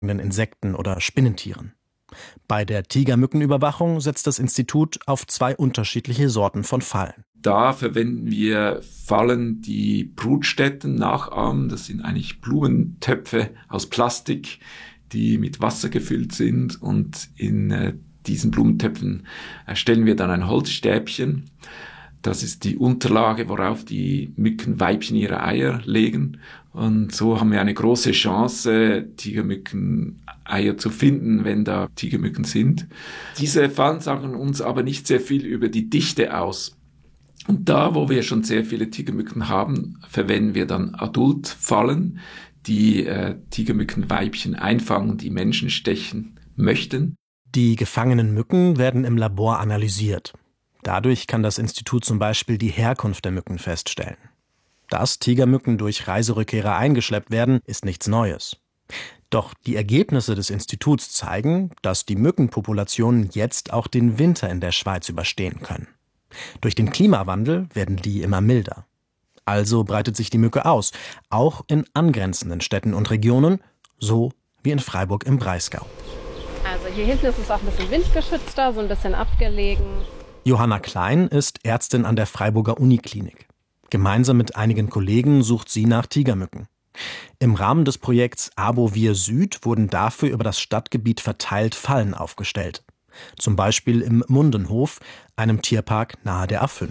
Insekten oder Spinnentieren. Bei der Tigermückenüberwachung setzt das Institut auf 2 unterschiedliche Sorten von Fallen. Da verwenden wir Fallen, die Brutstätten nachahmen. Das sind eigentlich Blumentöpfe aus Plastik, die mit Wasser gefüllt sind. Und in diesen Blumentöpfen stellen wir dann ein Holzstäbchen. Das ist die Unterlage, worauf die Mückenweibchen ihre Eier legen. Und so haben wir eine große Chance, Tigermückeneier zu finden, wenn da Tigermücken sind. Diese Fallen sagen uns aber nicht sehr viel über die Dichte aus. Und da, wo wir schon sehr viele Tigermücken haben, verwenden wir dann Adultfallen, die Tigermückenweibchen einfangen, die Menschen stechen möchten. Die gefangenen Mücken werden im Labor analysiert. Dadurch kann das Institut zum Beispiel die Herkunft der Mücken feststellen. Dass Tigermücken durch Reiserückkehrer eingeschleppt werden, ist nichts Neues. Doch die Ergebnisse des Instituts zeigen, dass die Mückenpopulationen jetzt auch den Winter in der Schweiz überstehen können. Durch den Klimawandel werden die immer milder. Also breitet sich die Mücke aus, auch in angrenzenden Städten und Regionen, so wie in Freiburg im Breisgau. Also hier hinten ist es auch ein bisschen windgeschützter, so ein bisschen abgelegen. Johanna Klein ist Ärztin an der Freiburger Uniklinik. Gemeinsam mit einigen Kollegen sucht sie nach Tigermücken. Im Rahmen des Projekts ABOVIR Süd wurden dafür über das Stadtgebiet verteilt Fallen aufgestellt. Zum Beispiel im Mundenhof, einem Tierpark nahe der A5.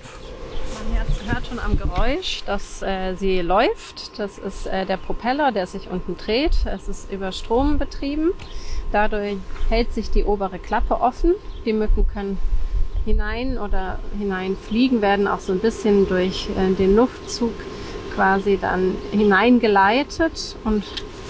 Man hört schon am Geräusch, dass sie läuft. Das ist der Propeller, der sich unten dreht. Es ist über Strom betrieben. Dadurch hält sich die obere Klappe offen. Die Mücken können hinein oder hineinfliegen, werden auch so ein bisschen durch den Luftzug quasi dann hineingeleitet und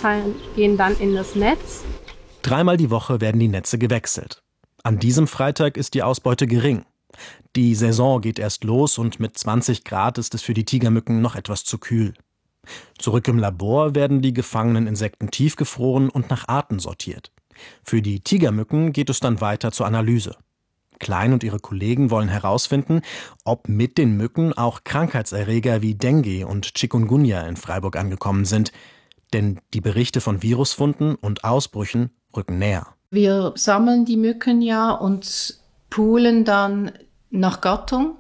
gehen dann in das Netz. 3-mal die Woche werden die Netze gewechselt. An diesem Freitag ist die Ausbeute gering. Die Saison geht erst los und mit 20 Grad ist es für die Tigermücken noch etwas zu kühl. Zurück im Labor werden die gefangenen Insekten tiefgefroren und nach Arten sortiert. Für die Tigermücken geht es dann weiter zur Analyse. Klein und ihre Kollegen wollen herausfinden, ob mit den Mücken auch Krankheitserreger wie Dengue und Chikungunya in Freiburg angekommen sind. Denn die Berichte von Virusfunden und Ausbrüchen rücken näher. Wir sammeln die Mücken ja und poolen dann nach Gattung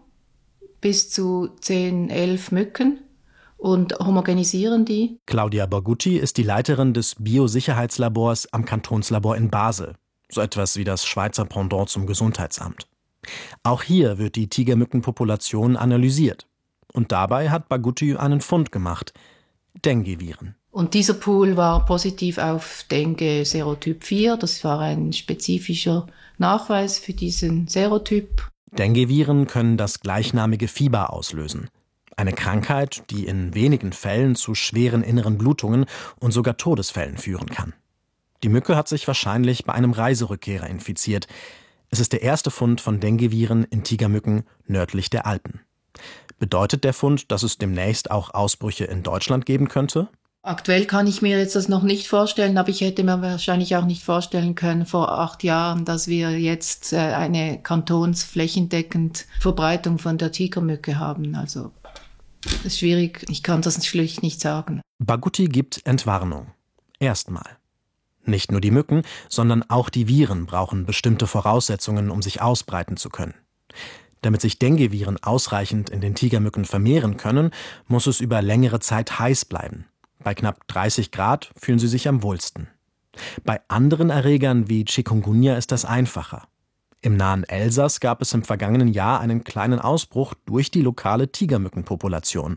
bis zu 10, 11 Mücken und homogenisieren die. Claudia Borgutti ist die Leiterin des Biosicherheitslabors am Kantonslabor in Basel. So etwas wie das Schweizer Pendant zum Gesundheitsamt. Auch hier wird die Tigermückenpopulation analysiert. Und dabei hat Borgutti einen Fund gemacht: Dengue-Viren. Und dieser Pool war positiv auf Dengue Serotyp 4. Das war ein spezifischer Nachweis für diesen Serotyp. Dengue-Viren können das gleichnamige Fieber auslösen. Eine Krankheit, die in wenigen Fällen zu schweren inneren Blutungen und sogar Todesfällen führen kann. Die Mücke hat sich wahrscheinlich bei einem Reiserückkehrer infiziert. Es ist der erste Fund von Dengue-Viren in Tigermücken nördlich der Alpen. Bedeutet der Fund, dass es demnächst auch Ausbrüche in Deutschland geben könnte? Aktuell kann ich mir jetzt das noch nicht vorstellen, aber ich hätte mir wahrscheinlich auch nicht vorstellen können vor 8 Jahren, dass wir jetzt eine kantonsflächendeckend Verbreitung von der Tigermücke haben. Also das ist schwierig, ich kann das schlicht nicht sagen. Borgutti gibt Entwarnung. Erstmal. Nicht nur die Mücken, sondern auch die Viren brauchen bestimmte Voraussetzungen, um sich ausbreiten zu können. Damit sich Dengue-Viren ausreichend in den Tigermücken vermehren können, muss es über längere Zeit heiß bleiben. Bei knapp 30 Grad fühlen sie sich am wohlsten. Bei anderen Erregern wie Chikungunya ist das einfacher. Im nahen Elsass gab es im vergangenen Jahr einen kleinen Ausbruch durch die lokale Tigermückenpopulation.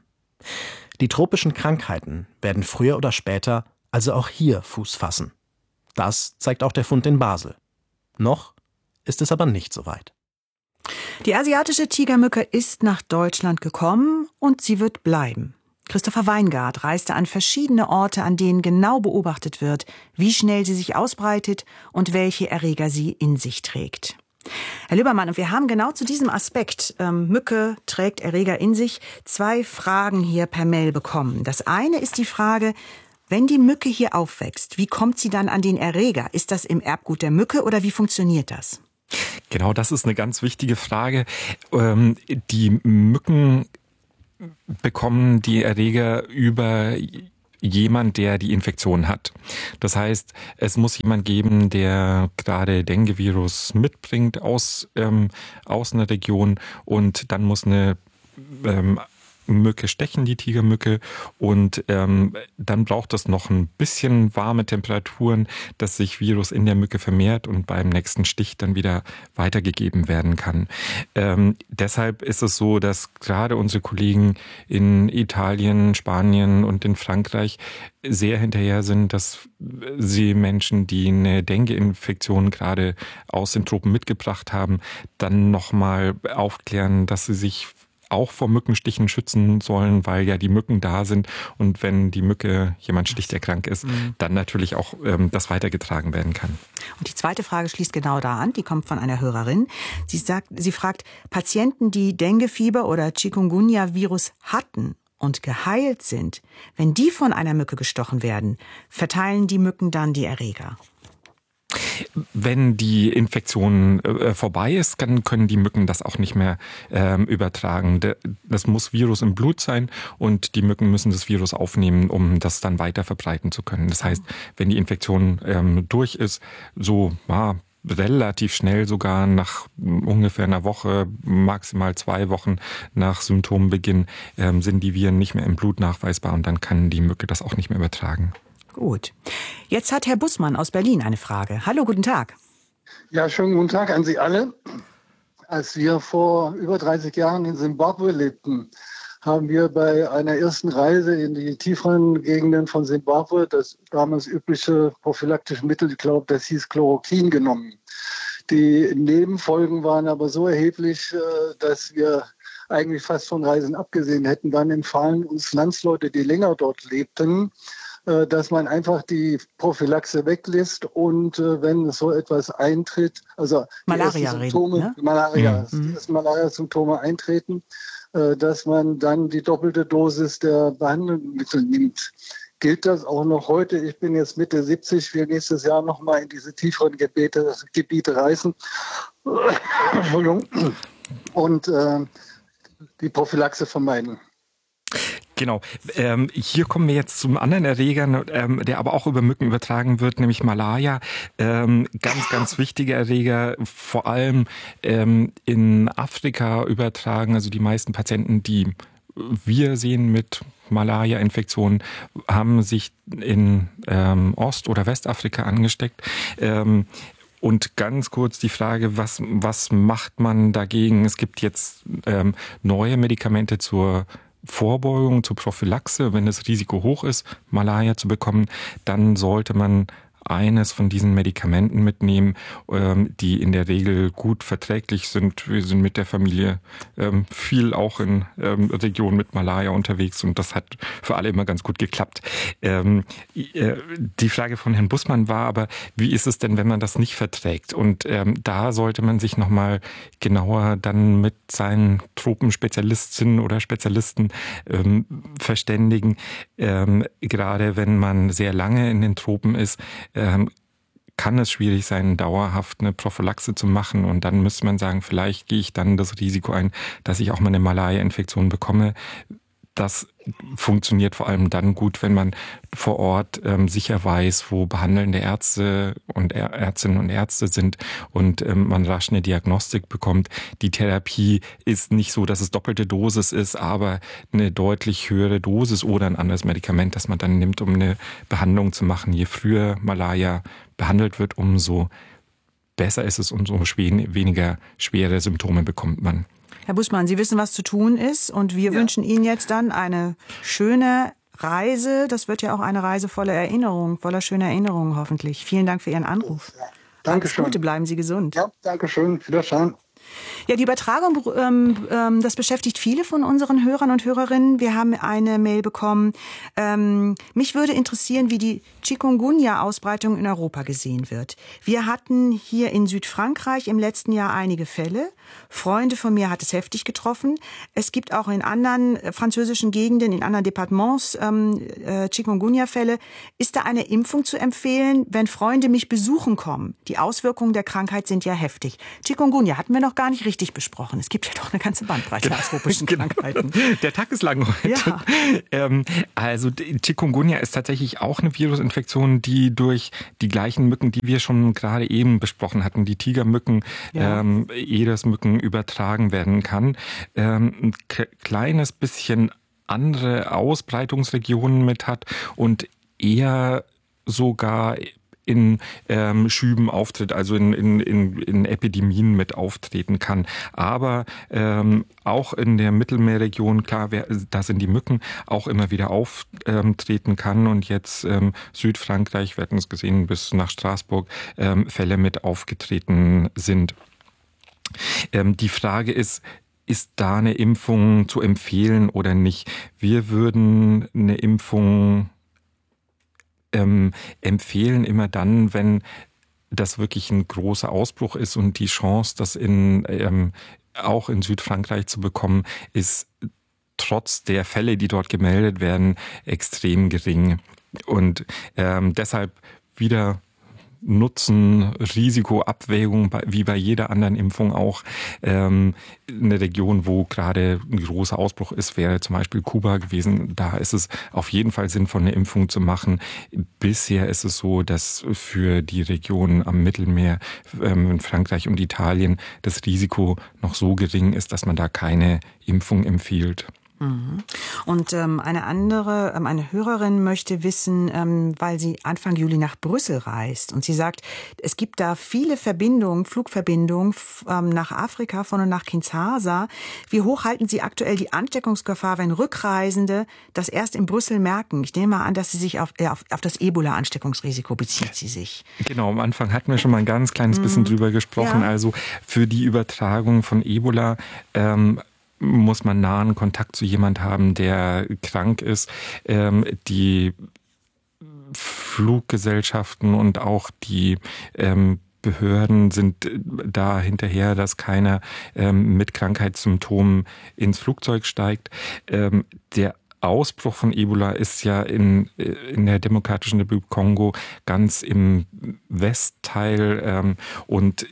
Die tropischen Krankheiten werden früher oder später also auch hier Fuß fassen. Das zeigt auch der Fund in Basel. Noch ist es aber nicht so weit. Die asiatische Tigermücke ist nach Deutschland gekommen und sie wird bleiben. Christopher Weingart reiste an verschiedene Orte, an denen genau beobachtet wird, wie schnell sie sich ausbreitet und welche Erreger sie in sich trägt. Herr Lübbermann, und wir haben genau zu diesem Aspekt, Mücke trägt Erreger in sich, 2 Fragen hier per Mail bekommen. Das eine ist die Frage: Wenn die Mücke hier aufwächst, wie kommt sie dann an den Erreger? Ist das im Erbgut der Mücke oder wie funktioniert das? Genau, das ist eine ganz wichtige Frage. Die Mücken bekommen die Erreger über jemand, der die Infektion hat. Das heißt, es muss jemand geben, der gerade Dengue-Virus mitbringt aus einer Region, und dann muss eine Mücke stechen, die Tigermücke, und dann braucht es noch ein bisschen warme Temperaturen, dass sich Virus in der Mücke vermehrt und beim nächsten Stich dann wieder weitergegeben werden kann. Deshalb ist es so, dass gerade unsere Kollegen in Italien, Spanien und in Frankreich sehr hinterher sind, dass sie Menschen, die eine Dengue-Infektion gerade aus den Tropen mitgebracht haben, dann nochmal aufklären, dass sie sich auch vor Mückenstichen schützen sollen, weil ja die Mücken da sind, und wenn die Mücke jemand sticht, der krank ist, dann natürlich auch das weitergetragen werden kann. Und die zweite Frage schließt genau da an, die kommt von einer Hörerin. Sie fragt, Patienten, die Denguefieber oder Chikungunya-Virus hatten und geheilt sind, wenn die von einer Mücke gestochen werden, verteilen die Mücken dann die Erreger? Wenn die Infektion vorbei ist, dann können die Mücken das auch nicht mehr übertragen. Das muss Virus im Blut sein, und die Mücken müssen das Virus aufnehmen, um das dann weiter verbreiten zu können. Das heißt, wenn die Infektion durch ist, so relativ schnell, sogar nach ungefähr einer Woche, maximal 2 Wochen nach Symptombeginn, sind die Viren nicht mehr im Blut nachweisbar, und dann kann die Mücke das auch nicht mehr übertragen. Gut. Jetzt hat Herr Bussmann aus Berlin eine Frage. Hallo, guten Tag. Ja, schönen guten Tag an Sie alle. Als wir vor über 30 Jahren in Simbabwe lebten, haben wir bei einer ersten Reise in die tieferen Gegenden von Simbabwe das damals übliche prophylaktische Mittel, ich glaube, das hieß Chloroquin, genommen. Die Nebenfolgen waren aber so erheblich, dass wir eigentlich fast von Reisen abgesehen hätten. Dann empfahlen uns Landsleute, die länger dort lebten, dass man einfach die Prophylaxe weglässt, und wenn so etwas eintritt, also Malaria-Symptome, Malaria-Symptome eintreten, dass man dann die doppelte Dosis der Behandlungsmittel nimmt. Gilt das auch noch heute? Ich bin jetzt Mitte 70, will nächstes Jahr nochmal in diese tieferen Gebiete reisen. Entschuldigung. Und die Prophylaxe vermeiden. Genau. Hier kommen wir jetzt zum anderen Erreger, der aber auch über Mücken übertragen wird, nämlich Malaria. Ganz, ganz wichtiger Erreger, vor allem in Afrika übertragen. Also die meisten Patienten, die wir sehen mit Malaria-Infektionen, haben sich in Ost- oder Westafrika angesteckt. Und ganz kurz die Frage, was macht man dagegen? Es gibt jetzt neue Medikamente zur Vorbeugung, zur Prophylaxe. Wenn das Risiko hoch ist, Malaria zu bekommen, dann sollte man eines von diesen Medikamenten mitnehmen, die in der Regel gut verträglich sind. Wir sind mit der Familie viel auch in Regionen mit Malaria unterwegs, und das hat für alle immer ganz gut geklappt. Die Frage von Herrn Bussmann war aber, wie ist es denn, wenn man das nicht verträgt? Und da sollte man sich nochmal genauer dann mit seinen Tropenspezialistinnen oder Spezialisten verständigen. Gerade wenn man sehr lange in den Tropen ist, kann es schwierig sein, dauerhaft eine Prophylaxe zu machen, und dann müsste man sagen, vielleicht gehe ich dann das Risiko ein, dass ich auch mal eine Malaria-Infektion bekomme. Das funktioniert vor allem dann gut, wenn man vor Ort sicher weiß, wo behandelnde Ärzte und Ärztinnen und Ärzte sind, und man rasch eine Diagnostik bekommt. Die Therapie ist nicht so, dass es doppelte Dosis ist, aber eine deutlich höhere Dosis oder ein anderes Medikament, das man dann nimmt, um eine Behandlung zu machen. Je früher Malaria behandelt wird, umso besser ist es, umso weniger schwere Symptome bekommt man. Herr Bussmann, Sie wissen, was zu tun ist, und wir wünschen Ihnen jetzt dann eine schöne Reise. Das wird ja auch eine Reise voller schöner Erinnerungen hoffentlich. Vielen Dank für Ihren Anruf. Ja, danke schön. Alles Gute, bleiben Sie gesund. Ja, danke schön. Wiederschauen. Ja, die Übertragung, das beschäftigt viele von unseren Hörern und Hörerinnen. Wir haben eine Mail bekommen. Mich würde interessieren, wie die Chikungunya-Ausbreitung in Europa gesehen wird. Wir hatten hier in Südfrankreich im letzten Jahr einige Fälle. Freunde von mir hat es heftig getroffen. Es gibt auch in anderen französischen Gegenden, in anderen Departements Chikungunya-Fälle. Ist da eine Impfung zu empfehlen, wenn Freunde mich besuchen kommen? Die Auswirkungen der Krankheit sind ja heftig. Chikungunya hatten wir noch noch gar nicht richtig besprochen. Es gibt ja doch eine ganze Bandbreite an tropischen Krankheiten. Der Tag ist lang heute. Ja. Also Chikungunya ist tatsächlich auch eine Virusinfektion, die durch die gleichen Mücken, die wir schon gerade eben besprochen hatten, die Tigermücken, Edesmücken übertragen werden kann. Ein kleines bisschen andere Ausbreitungsregionen mit hat und eher sogar in Schüben auftritt, also in Epidemien mit auftreten kann. Aber auch in der Mittelmeerregion, klar, da sind die Mücken, auch immer wieder auftreten kann. Und jetzt Südfrankreich, wir hatten es gesehen, bis nach Straßburg Fälle mit aufgetreten sind. Die Frage ist da eine Impfung zu empfehlen oder nicht? Wir würden eine Impfung empfehlen immer dann, wenn das wirklich ein großer Ausbruch ist und die Chance, das auch in Südfrankreich zu bekommen, ist trotz der Fälle, die dort gemeldet werden, extrem gering. Und deshalb wieder Nutzen-Risiko-Abwägung, wie bei jeder anderen Impfung auch. Eine Region, wo gerade ein großer Ausbruch ist, wäre zum Beispiel Kuba gewesen. Da ist es auf jeden Fall sinnvoll, eine Impfung zu machen. Bisher ist es so, dass für die Region am Mittelmeer, in Frankreich und Italien, das Risiko noch so gering ist, dass man da keine Impfung empfiehlt. Und eine Hörerin möchte wissen, weil sie Anfang Juli nach Brüssel reist und sie sagt, es gibt da viele Flugverbindungen nach Afrika von und nach Kinshasa. Wie hoch halten Sie aktuell die Ansteckungsgefahr, wenn Rückreisende das erst in Brüssel merken? Ich nehme mal an, dass sie sich auf das Ebola-Ansteckungsrisiko bezieht sie sich. Genau, am Anfang hatten wir schon mal ein ganz kleines bisschen drüber gesprochen. Ja. Also für die Übertragung von Ebola muss man nahen Kontakt zu jemand haben, der krank ist. Die Fluggesellschaften und auch die Behörden sind da hinterher, dass keiner mit Krankheitssymptomen ins Flugzeug steigt. Der Ausbruch von Ebola ist ja in der Demokratischen Republik Kongo ganz im Westteil und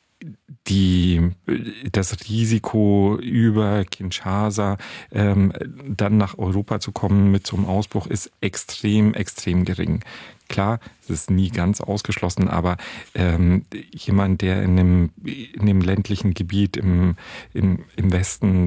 das Risiko über Kinshasa dann nach Europa zu kommen mit so einem Ausbruch ist extrem, extrem gering. Klar, es ist nie ganz ausgeschlossen, aber jemand, der in dem ländlichen Gebiet im Osten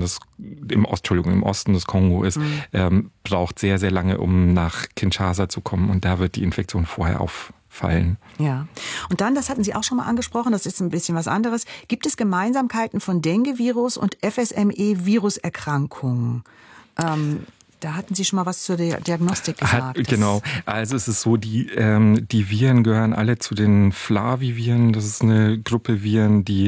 des Kongo ist, braucht sehr, sehr lange, um nach Kinshasa zu kommen und da wird die Infektion vorher auffallen. Ja. Und dann, das hatten Sie auch schon mal angesprochen, das ist ein bisschen was anderes. Gibt es Gemeinsamkeiten von Dengue-Virus und FSME-Viruserkrankungen? Da hatten Sie schon mal was zur Diagnostik gesagt. Genau. Also es ist so, die Viren gehören alle zu den Flaviviren. Das ist eine Gruppe Viren, die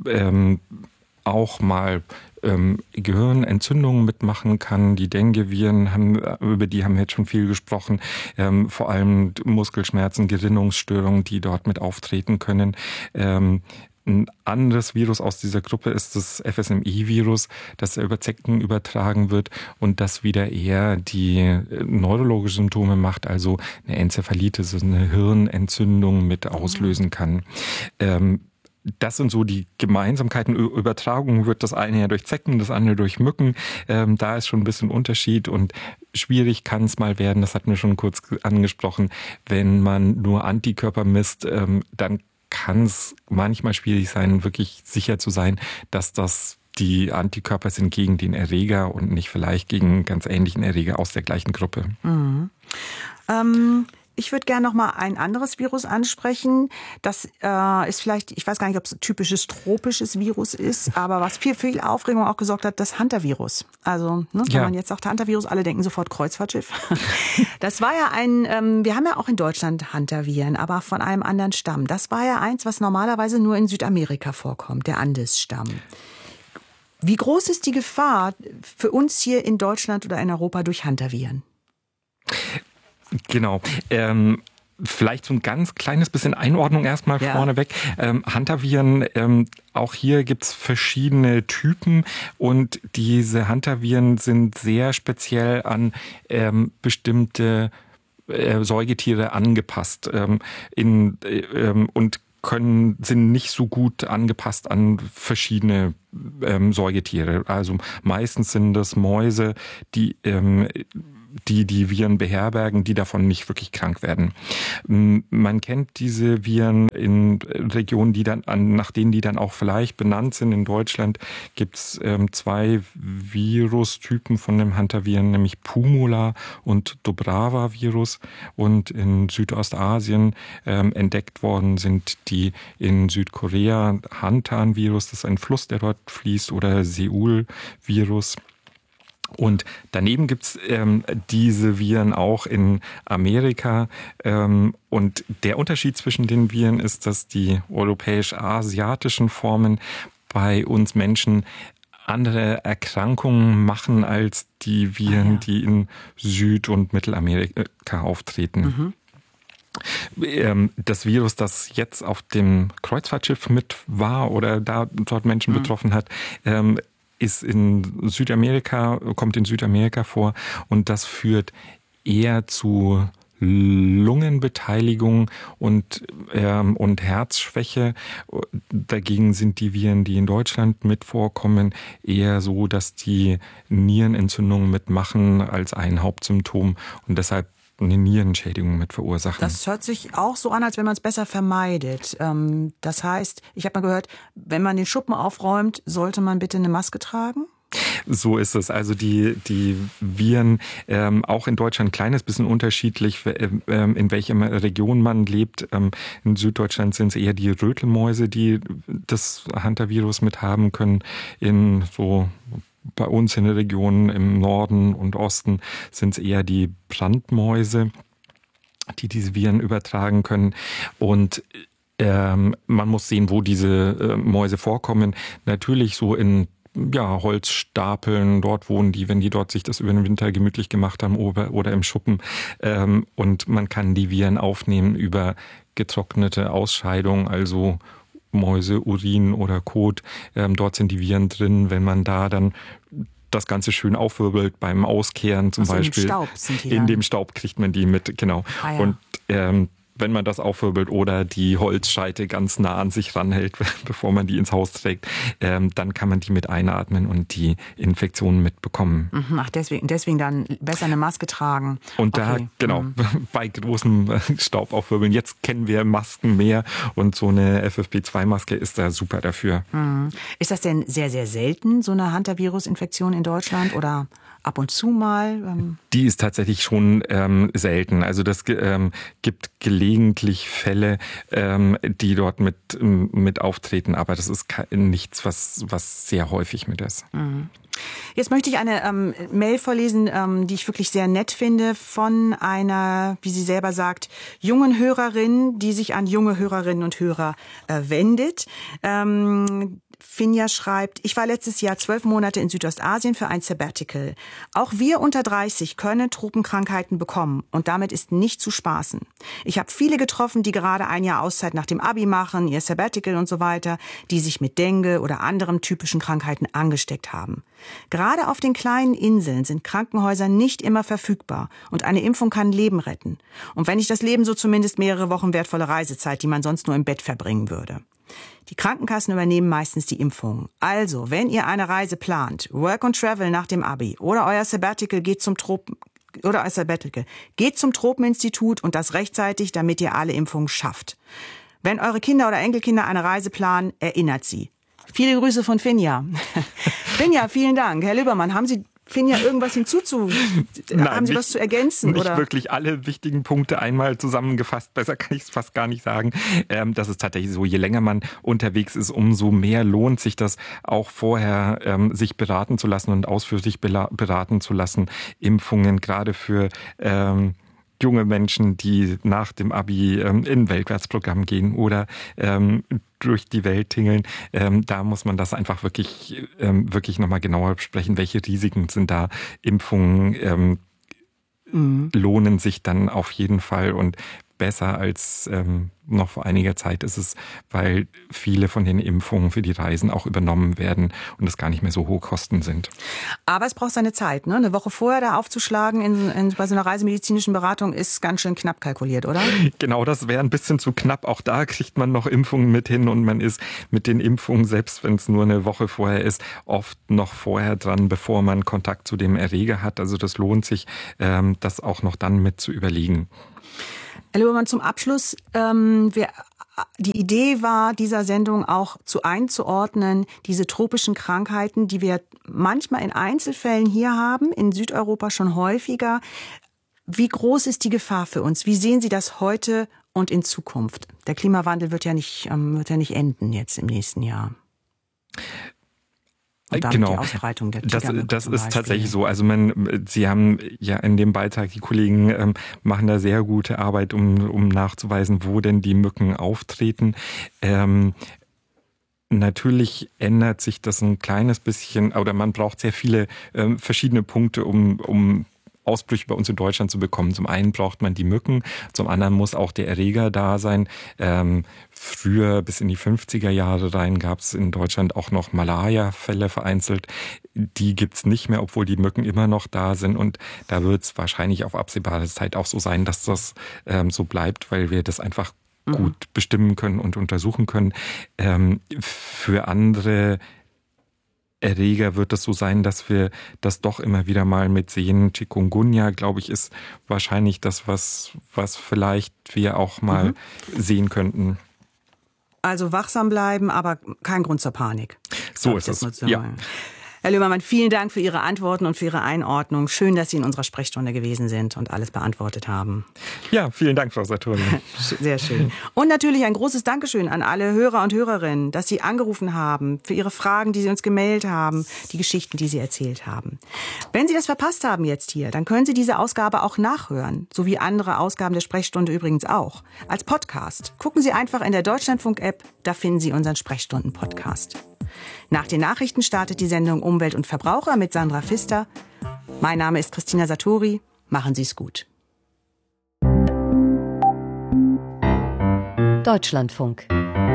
auch mal Gehirnentzündungen mitmachen kann. Die Dengue-Viren über die haben wir jetzt schon viel gesprochen. Vor allem Muskelschmerzen, Gerinnungsstörungen, die dort mit auftreten können. Ein anderes Virus aus dieser Gruppe ist das FSME-Virus, das über Zecken übertragen wird und das wieder eher die neurologische Symptome macht, also eine Enzephalitis, also eine Hirnentzündung mit auslösen kann. Das sind so die Gemeinsamkeiten. Übertragung wird das eine ja durch Zecken, das andere durch Mücken. Da ist schon ein bisschen Unterschied und schwierig kann es mal werden, das hatten wir schon kurz angesprochen, wenn man nur Antikörper misst, dann kann es manchmal schwierig sein, wirklich sicher zu sein, dass das die Antikörper sind gegen den Erreger und nicht vielleicht gegen einen ganz ähnlichen Erreger aus der gleichen Gruppe. Mhm. Ich würde gerne noch mal ein anderes Virus ansprechen. Das ist vielleicht, ich weiß gar nicht, ob es ein typisches tropisches Virus ist, aber was viel Aufregung auch gesorgt hat, das Hunter-Virus. Also, wenn man jetzt sagt Hunter-Virus, alle denken sofort Kreuzfahrtschiff. Das war ja wir haben ja auch in Deutschland Hunter-Viren, aber von einem anderen Stamm. Das war ja eins, was normalerweise nur in Südamerika vorkommt, der Andes-Stamm. Wie groß ist die Gefahr für uns hier in Deutschland oder in Europa durch Hunter-Viren? Genau. Vielleicht so ein ganz kleines bisschen Einordnung erstmal vorneweg. Hunter-Viren, auch hier gibt's verschiedene Typen und diese Hunter-Viren sind sehr speziell an bestimmte Säugetiere angepasst und sind nicht so gut angepasst an verschiedene Säugetiere. Also meistens sind das Mäuse, die Viren beherbergen, die davon nicht wirklich krank werden. Man kennt diese Viren in Regionen, nach denen die dann auch vielleicht benannt sind. In Deutschland gibt's 2 Virustypen von dem Hantaviren, nämlich Pumula und Dubrava-Virus. Und in Südostasien entdeckt worden sind die in Südkorea Hantan-Virus, das ist ein Fluss, der dort fließt, oder Seul-Virus. Und daneben gibt's diese Viren auch in Amerika. Und der Unterschied zwischen den Viren ist, dass die europäisch-asiatischen Formen bei uns Menschen andere Erkrankungen machen als die Viren, die in Süd- und Mittelamerika auftreten. Das Virus, das jetzt auf dem Kreuzfahrtschiff mit war oder dort Menschen betroffen hat, kommt in Südamerika vor, und das führt eher zu Lungenbeteiligung und Herzschwäche. Dagegen sind die Viren, die in Deutschland mit vorkommen, eher so, dass die Nierenentzündungen mitmachen als ein Hauptsymptom und deshalb eine Nierenschädigung mit verursachen. Das hört sich auch so an, als wenn man es besser vermeidet. Das heißt, ich habe mal gehört, wenn man den Schuppen aufräumt, sollte man bitte eine Maske tragen? So ist es. Also die Viren, auch in Deutschland ein kleines bisschen unterschiedlich, in welcher Region man lebt. In Süddeutschland sind es eher die Rötelmäuse, die das Hantavirus mit haben können. Bei uns in der Region im Norden und Osten sind es eher die Brandmäuse, die diese Viren übertragen können. Und man muss sehen, wo diese Mäuse vorkommen. Natürlich so in Holzstapeln, dort wohnen die, wenn die dort sich das über den Winter gemütlich gemacht haben oder im Schuppen. Und man kann die Viren aufnehmen über getrocknete Ausscheidung, also Mäuse, Urin oder Kot. Dort sind die Viren drin. Wenn man da dann das Ganze schön aufwirbelt beim Auskehren zum Beispiel. In dem Staub kriegt man die mit, genau. Und wenn man das aufwirbelt oder die Holzscheite ganz nah an sich ranhält, bevor man die ins Haus trägt, dann kann man die mit einatmen und die Infektionen mitbekommen. Ach, deswegen dann besser eine Maske tragen. Und bei großem Staub aufwirbeln. Jetzt kennen wir Masken mehr und so eine FFP2-Maske ist da super dafür. Ist das denn sehr, sehr selten, so eine Hantavirus-Infektion in Deutschland oder ab und zu mal? Die ist tatsächlich schon selten. Also das gibt gelegentlich Fälle, die dort mit auftreten, aber das ist nichts, was sehr häufig mit ist. Jetzt möchte ich eine Mail vorlesen, die ich wirklich sehr nett finde, von einer, wie sie selber sagt, jungen Hörerin, die sich an junge Hörerinnen und Hörer wendet. Finja schreibt, ich war letztes Jahr 12 Monate in Südostasien für ein Sabbatical. Auch wir unter 30 können Tropenkrankheiten bekommen und damit ist nicht zu spaßen. Ich habe viele getroffen, die gerade ein Jahr Auszeit nach dem Abi machen, ihr Sabbatical und so weiter, die sich mit Dengue oder anderen typischen Krankheiten angesteckt haben. Gerade auf den kleinen Inseln sind Krankenhäuser nicht immer verfügbar und eine Impfung kann Leben retten. Und wenn nicht das Leben, so zumindest mehrere Wochen wertvolle Reisezeit, die man sonst nur im Bett verbringen würde. Die Krankenkassen übernehmen meistens die Impfungen. Also, wenn ihr eine Reise plant, Work and Travel nach dem Abi oder euer Sabbatical geht zum Tropeninstitut und das rechtzeitig, damit ihr alle Impfungen schafft. Wenn eure Kinder oder Enkelkinder eine Reise planen, erinnert sie. Viele Grüße von Finja. Finja, vielen Dank. Herr Lübbermann, haben Sie Finja irgendwas haben Sie was zu ergänzen? Nicht wirklich alle wichtigen Punkte einmal zusammengefasst. Besser kann ich es fast gar nicht sagen. Das ist tatsächlich so, je länger man unterwegs ist, umso mehr lohnt sich das auch vorher, sich beraten zu lassen und ausführlich beraten zu lassen. Impfungen gerade für junge Menschen, die nach dem Abi in ein Weltwärtsprogramm gehen oder durch die Welt tingeln. Da muss man das einfach wirklich nochmal genauer besprechen. Welche Risiken sind da? Impfungen lohnen sich dann auf jeden Fall und besser als noch vor einiger Zeit ist es, weil viele von den Impfungen für die Reisen auch übernommen werden und es gar nicht mehr so hohe Kosten sind. Aber es braucht seine Zeit, ne? Eine Woche vorher da aufzuschlagen bei so einer reisemedizinischen Beratung ist ganz schön knapp kalkuliert, oder? Genau, das wäre ein bisschen zu knapp. Auch da kriegt man noch Impfungen mit hin und man ist mit den Impfungen, selbst wenn es nur eine Woche vorher ist, oft noch vorher dran, bevor man Kontakt zu dem Erreger hat. Also das lohnt sich, das auch noch dann mit zu überlegen. Herr Löbermann, zum Abschluss, die Idee war, dieser Sendung auch einzuordnen, diese tropischen Krankheiten, die wir manchmal in Einzelfällen hier haben, in Südeuropa schon häufiger. Wie groß ist die Gefahr für uns? Wie sehen Sie das heute und in Zukunft? Der Klimawandel wird ja nicht enden jetzt im nächsten Jahr. Genau, die Ausbreitung der das ist tatsächlich so. Also Sie haben ja in dem Beitrag, die Kollegen machen da sehr gute Arbeit, um nachzuweisen, wo denn die Mücken auftreten. Natürlich ändert sich das ein kleines bisschen, oder man braucht sehr viele verschiedene Punkte, um Ausbrüche bei uns in Deutschland zu bekommen. Zum einen braucht man die Mücken, zum anderen muss auch der Erreger da sein. Früher bis in die 50er Jahre rein gab es in Deutschland auch noch Malaria-Fälle vereinzelt. Die gibt's nicht mehr, obwohl die Mücken immer noch da sind. Und da wird es wahrscheinlich auf absehbare Zeit auch so sein, dass das so bleibt, weil wir das einfach gut bestimmen können und untersuchen können. Für andere Erreger wird es so sein, dass wir das doch immer wieder mal mit sehen. Chikungunya, glaube ich, ist wahrscheinlich das, was vielleicht wir auch mal sehen könnten. Also wachsam bleiben, aber kein Grund zur Panik. So ist es, ja. Herr Löbermann, vielen Dank für Ihre Antworten und für Ihre Einordnung. Schön, dass Sie in unserer Sprechstunde gewesen sind und alles beantwortet haben. Ja, vielen Dank, Frau Sartori. Sehr schön. Und natürlich ein großes Dankeschön an alle Hörer und Hörerinnen, dass Sie angerufen haben, für Ihre Fragen, die Sie uns gemeldet haben, die Geschichten, die Sie erzählt haben. Wenn Sie das verpasst haben jetzt hier, dann können Sie diese Ausgabe auch nachhören, so wie andere Ausgaben der Sprechstunde übrigens auch, als Podcast. Gucken Sie einfach in der Deutschlandfunk-App, da finden Sie unseren Sprechstunden-Podcast. Nach den Nachrichten startet die Sendung Umwelt und Verbraucher mit Sandra Pfister. Mein Name ist Christina Sartori. Machen Sie es gut. Deutschlandfunk.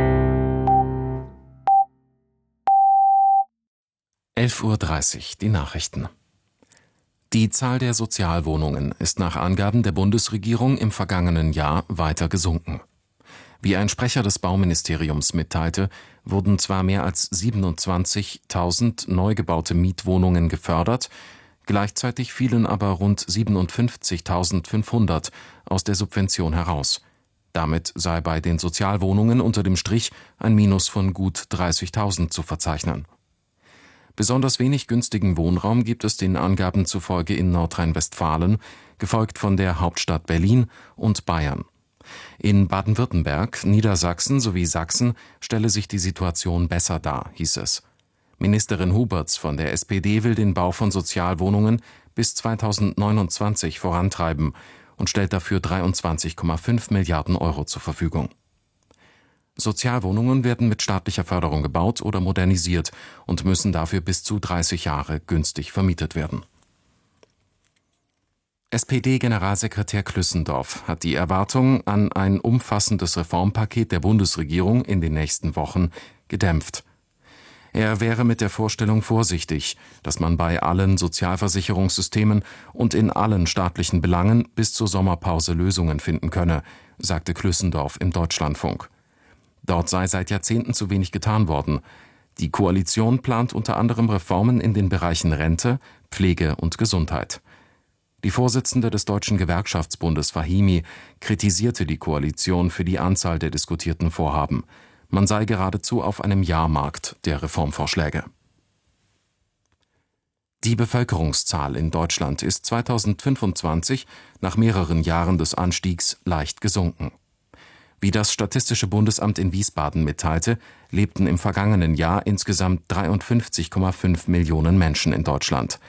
11:30 Uhr, die Nachrichten. Die Zahl der Sozialwohnungen ist nach Angaben der Bundesregierung im vergangenen Jahr weiter gesunken. Wie ein Sprecher des Bauministeriums mitteilte, wurden zwar mehr als 27.000 neu gebaute Mietwohnungen gefördert, gleichzeitig fielen aber rund 57.500 aus der Subvention heraus. Damit sei bei den Sozialwohnungen unter dem Strich ein Minus von gut 30.000 zu verzeichnen. Besonders wenig günstigen Wohnraum gibt es den Angaben zufolge in Nordrhein-Westfalen, gefolgt von der Hauptstadt Berlin und Bayern. In Baden-Württemberg, Niedersachsen sowie Sachsen stelle sich die Situation besser dar, hieß es. Ministerin Huberts von der SPD will den Bau von Sozialwohnungen bis 2029 vorantreiben und stellt dafür 23,5 Milliarden Euro zur Verfügung. Sozialwohnungen werden mit staatlicher Förderung gebaut oder modernisiert und müssen dafür bis zu 30 Jahre günstig vermietet werden. SPD-Generalsekretär Klüssendorf hat die Erwartung an ein umfassendes Reformpaket der Bundesregierung in den nächsten Wochen gedämpft. Er wäre mit der Vorstellung vorsichtig, dass man bei allen Sozialversicherungssystemen und in allen staatlichen Belangen bis zur Sommerpause Lösungen finden könne, sagte Klüssendorf im Deutschlandfunk. Dort sei seit Jahrzehnten zu wenig getan worden. Die Koalition plant unter anderem Reformen in den Bereichen Rente, Pflege und Gesundheit. Die Vorsitzende des Deutschen Gewerkschaftsbundes Fahimi kritisierte die Koalition für die Anzahl der diskutierten Vorhaben. Man sei geradezu auf einem Jahrmarkt der Reformvorschläge. Die Bevölkerungszahl in Deutschland ist 2025 nach mehreren Jahren des Anstiegs leicht gesunken. Wie das Statistische Bundesamt in Wiesbaden mitteilte, lebten im vergangenen Jahr insgesamt 53,5 Millionen Menschen in Deutschland.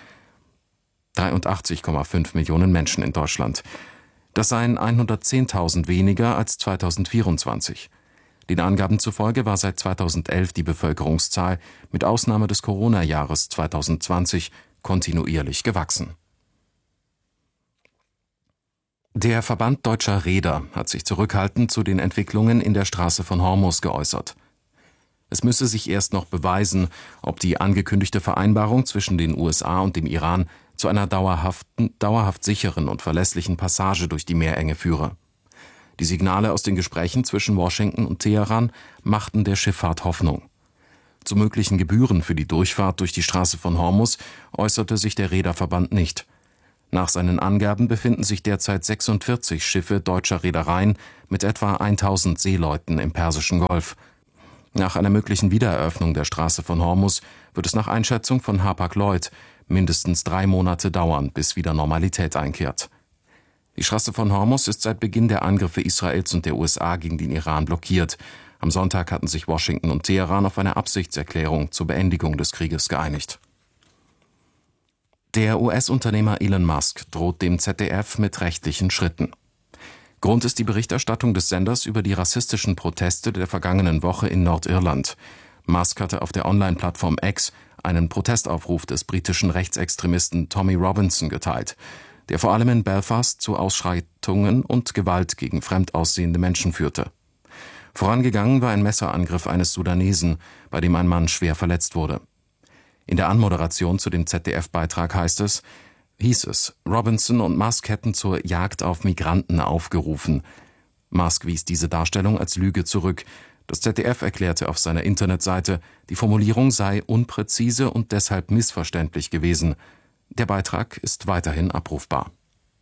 83,5 Millionen Menschen in Deutschland. Das seien 110.000 weniger als 2024. Den Angaben zufolge war seit 2011 die Bevölkerungszahl mit Ausnahme des Corona-Jahres 2020 kontinuierlich gewachsen. Der Verband Deutscher Reeder hat sich zurückhaltend zu den Entwicklungen in der Straße von Hormuz geäußert. Es müsse sich erst noch beweisen, ob die angekündigte Vereinbarung zwischen den USA und dem Iran zu einer dauerhaft sicheren und verlässlichen Passage durch die Meerenge führe. Die Signale aus den Gesprächen zwischen Washington und Teheran machten der Schifffahrt Hoffnung. Zu möglichen Gebühren für die Durchfahrt durch die Straße von Hormuz äußerte sich der Reederverband nicht. Nach seinen Angaben befinden sich derzeit 46 Schiffe deutscher Reedereien mit etwa 1000 Seeleuten im Persischen Golf. Nach einer möglichen Wiedereröffnung der Straße von Hormuz wird es nach Einschätzung von Hapag-Lloyd mindestens 3 Monate dauern, bis wieder Normalität einkehrt. Die Straße von Hormuz ist seit Beginn der Angriffe Israels und der USA gegen den Iran blockiert. Am Sonntag hatten sich Washington und Teheran auf eine Absichtserklärung zur Beendigung des Krieges geeinigt. Der US-Unternehmer Elon Musk droht dem ZDF mit rechtlichen Schritten. Grund ist die Berichterstattung des Senders über die rassistischen Proteste der vergangenen Woche in Nordirland. Musk hatte auf der Online-Plattform X einen Protestaufruf des britischen Rechtsextremisten Tommy Robinson geteilt, der vor allem in Belfast zu Ausschreitungen und Gewalt gegen fremd aussehende Menschen führte. Vorangegangen war ein Messerangriff eines Sudanesen, bei dem ein Mann schwer verletzt wurde. In der Anmoderation zu dem ZDF-Beitrag hieß es, Robinson und Musk hätten zur Jagd auf Migranten aufgerufen. Musk wies diese Darstellung als Lüge zurück. Das ZDF erklärte auf seiner Internetseite, die Formulierung sei unpräzise und deshalb missverständlich gewesen. Der Beitrag ist weiterhin abrufbar.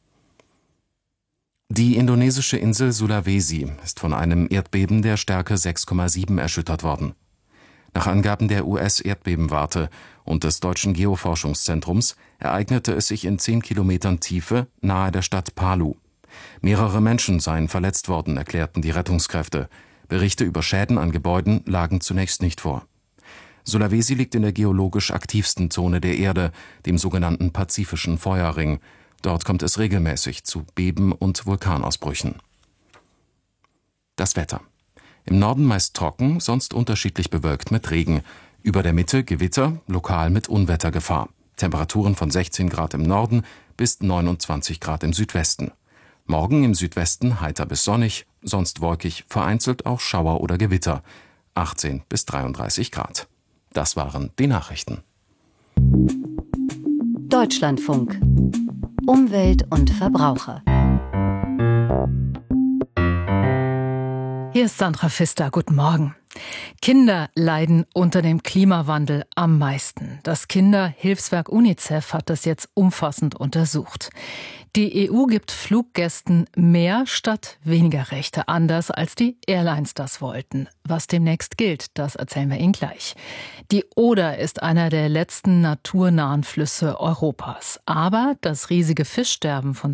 Die indonesische Insel Sulawesi ist von einem Erdbeben der Stärke 6,7 erschüttert worden. Nach Angaben der US-Erdbebenwarte und des Deutschen Geoforschungszentrums ereignete es sich in 10 Kilometern Tiefe nahe der Stadt Palu. Mehrere Menschen seien verletzt worden, erklärten die Rettungskräfte. Berichte über Schäden an Gebäuden lagen zunächst nicht vor. Sulawesi liegt in der geologisch aktivsten Zone der Erde, dem sogenannten Pazifischen Feuerring. Dort kommt es regelmäßig zu Beben- und Vulkanausbrüchen. Das Wetter. Im Norden meist trocken, sonst unterschiedlich bewölkt mit Regen. Über der Mitte Gewitter, lokal mit Unwettergefahr. Temperaturen von 16 Grad im Norden bis 29 Grad im Südwesten. Morgen im Südwesten heiter bis sonnig, sonst wolkig, vereinzelt auch Schauer oder Gewitter. 18 bis 33 Grad. Das waren die Nachrichten. Deutschlandfunk. Umwelt und Verbraucher. Hier ist Sandra Pfister. Guten Morgen. Kinder leiden unter dem Klimawandel am meisten. Das Kinderhilfswerk UNICEF hat das jetzt umfassend untersucht. Die EU gibt Fluggästen mehr statt weniger Rechte, anders als die Airlines das wollten. Was demnächst gilt, das erzählen wir Ihnen gleich. Die Oder ist einer der letzten naturnahen Flüsse Europas. Aber das riesige Fischsterben von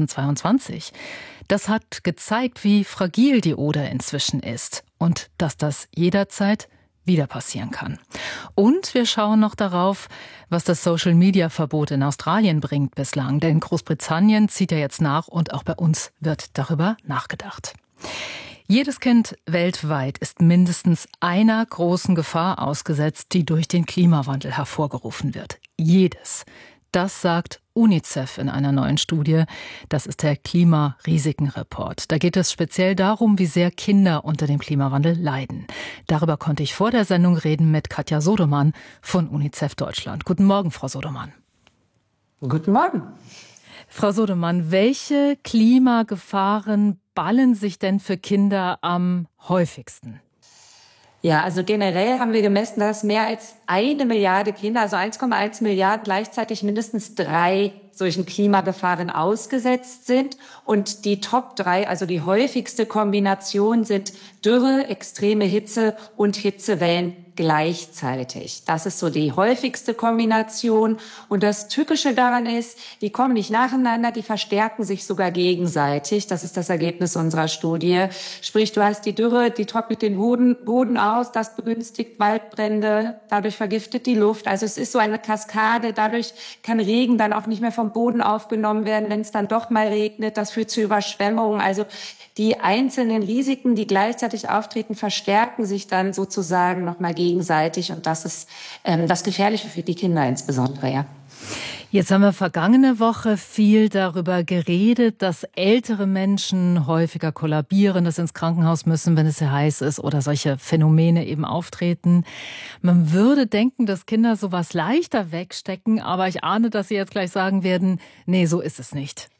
2022, das hat gezeigt, wie fragil die Oder inzwischen ist und dass das jederzeit wieder passieren kann. Und wir schauen noch darauf, was das Social-Media-Verbot in Australien bringt bislang. Denn Großbritannien zieht ja jetzt nach und auch bei uns wird darüber nachgedacht. Jedes Kind weltweit ist mindestens einer großen Gefahr ausgesetzt, die durch den Klimawandel hervorgerufen wird. Jedes. Das sagt UNICEF in einer neuen Studie. Das ist der Klimarisikenreport. Da geht es speziell darum, wie sehr Kinder unter dem Klimawandel leiden. Darüber konnte ich vor der Sendung reden mit Katja Sodemann von UNICEF Deutschland. Guten Morgen, Frau Sodemann. Guten Morgen. Frau Sodemann, welche Klimagefahren ballen sich denn für Kinder am häufigsten? Ja, also generell haben wir gemessen, dass mehr als 1 Milliarde Kinder, also 1,1 Milliarden, gleichzeitig mindestens 3 solchen Klimagefahren ausgesetzt sind. Und die Top 3, also die häufigste Kombination, sind Dürre, extreme Hitze und Hitzewellen gleichzeitig. Das ist so die häufigste Kombination. Und das Tückische daran ist, die kommen nicht nacheinander, die verstärken sich sogar gegenseitig. Das ist das Ergebnis unserer Studie. Sprich, du hast die Dürre, die trocknet den Boden aus, das begünstigt Waldbrände, dadurch vergiftet die Luft. Also es ist so eine Kaskade. Dadurch kann Regen dann auch nicht mehr vom Boden aufgenommen werden, wenn es dann doch mal regnet. Das führt zu Überschwemmungen. Also die einzelnen Risiken, die gleichzeitig auftreten, verstärken sich dann sozusagen nochmal gegenseitig. Und das ist das Gefährliche für die Kinder insbesondere, ja. Jetzt haben wir vergangene Woche viel darüber geredet, dass ältere Menschen häufiger kollabieren, dass sie ins Krankenhaus müssen, wenn es sehr heiß ist oder solche Phänomene eben auftreten. Man würde denken, dass Kinder sowas leichter wegstecken, aber ich ahne, dass Sie jetzt gleich sagen werden, nee, so ist es nicht.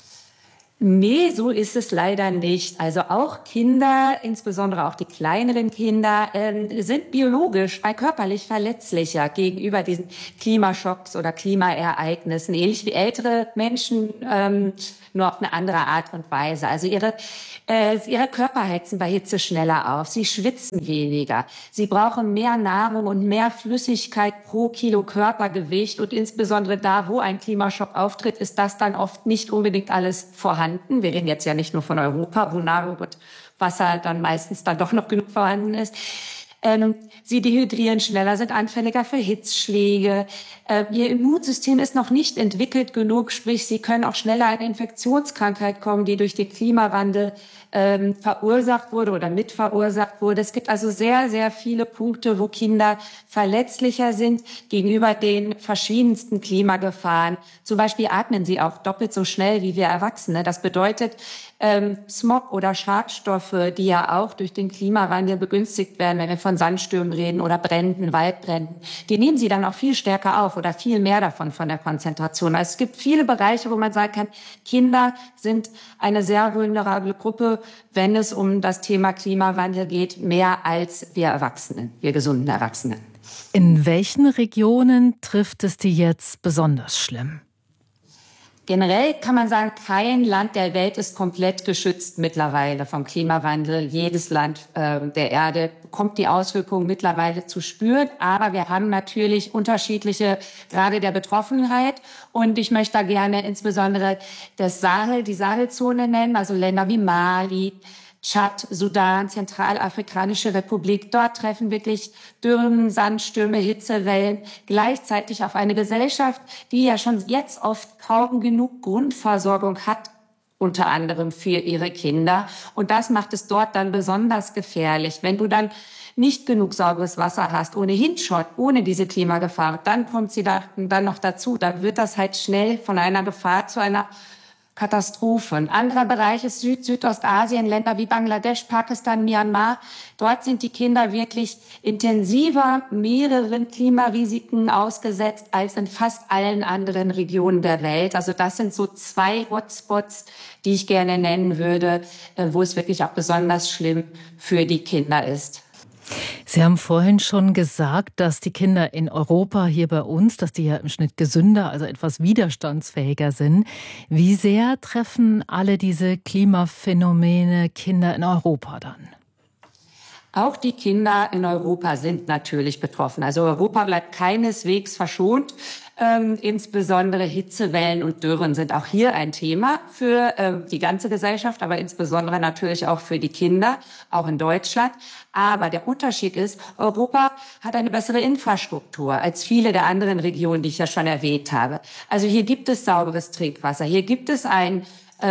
Nee, so ist es leider nicht. Also auch Kinder, insbesondere auch die kleineren Kinder, sind biologisch, körperlich verletzlicher gegenüber diesen Klimaschocks oder Klimaereignissen, ähnlich wie ältere Menschen, nur auf eine andere Art und Weise. Also ihre Körper heizen bei Hitze schneller auf, sie schwitzen weniger, sie brauchen mehr Nahrung und mehr Flüssigkeit pro Kilo Körpergewicht und insbesondere da, wo ein Klimaschock auftritt, ist das dann oft nicht unbedingt alles vorhanden. Wir reden jetzt ja nicht nur von Europa, wo Nahrung und Wasser dann meistens dann doch noch genug vorhanden ist. Sie dehydrieren schneller, sind anfälliger für Hitzschläge. Ihr Immunsystem ist noch nicht entwickelt genug, sprich, sie können auch schneller an eine Infektionskrankheit kommen, die durch den Klimawandel verursacht wurde oder mitverursacht wurde. Es gibt also sehr, sehr viele Punkte, wo Kinder verletzlicher sind gegenüber den verschiedensten Klimagefahren. Zum Beispiel atmen sie auch doppelt so schnell wie wir Erwachsene. Das bedeutet, Smog oder Schadstoffe, die ja auch durch den Klimawandel begünstigt werden, wenn wir von Sandstürmen reden oder Bränden, Waldbränden, die nehmen sie dann auch viel stärker auf oder viel mehr davon von der Konzentration. Also es gibt viele Bereiche, wo man sagen kann, Kinder sind eine sehr vulnerable Gruppe, wenn es um das Thema Klimawandel geht, mehr als wir Erwachsenen, wir gesunden Erwachsenen. In welchen Regionen trifft es die jetzt besonders schlimm? Generell kann man sagen, kein Land der Welt ist komplett geschützt mittlerweile vom Klimawandel. Jedes Land der Erde bekommt die Auswirkungen mittlerweile zu spüren. Aber wir haben natürlich unterschiedliche Grade der Betroffenheit. Und ich möchte da gerne insbesondere die Sahelzone nennen, also Länder wie Mali, Tschad, Sudan, Zentralafrikanische Republik. Dort treffen wirklich Dürren, Sandstürme, Hitzewellen gleichzeitig auf eine Gesellschaft, die ja schon jetzt oft kaum genug Grundversorgung hat, unter anderem für ihre Kinder. Und das macht es dort dann besonders gefährlich. Wenn du dann nicht genug sauberes Wasser hast, ohnehin schon, ohne diese Klimagefahr, dann kommt sie dann noch dazu. Dann wird das halt schnell von einer Gefahr zu einer Katastrophe. Ein anderer Bereich ist Südostasien, Länder wie Bangladesch, Pakistan, Myanmar. Dort sind die Kinder wirklich intensiver mehreren Klimarisiken ausgesetzt als in fast allen anderen Regionen der Welt. Also das sind so 2 Hotspots, die ich gerne nennen würde, wo es wirklich auch besonders schlimm für die Kinder ist. Sie haben vorhin schon gesagt, dass die Kinder in Europa hier bei uns, dass die ja im Schnitt gesünder, also etwas widerstandsfähiger sind. Wie sehr treffen alle diese Klimaphänomene Kinder in Europa dann? Auch die Kinder in Europa sind natürlich betroffen. Also Europa bleibt keineswegs verschont. Insbesondere Hitzewellen und Dürren sind auch hier ein Thema für die ganze Gesellschaft, aber insbesondere natürlich auch für die Kinder, auch in Deutschland. Aber der Unterschied ist, Europa hat eine bessere Infrastruktur als viele der anderen Regionen, die ich ja schon erwähnt habe. Also hier gibt es sauberes Trinkwasser, hier gibt es ein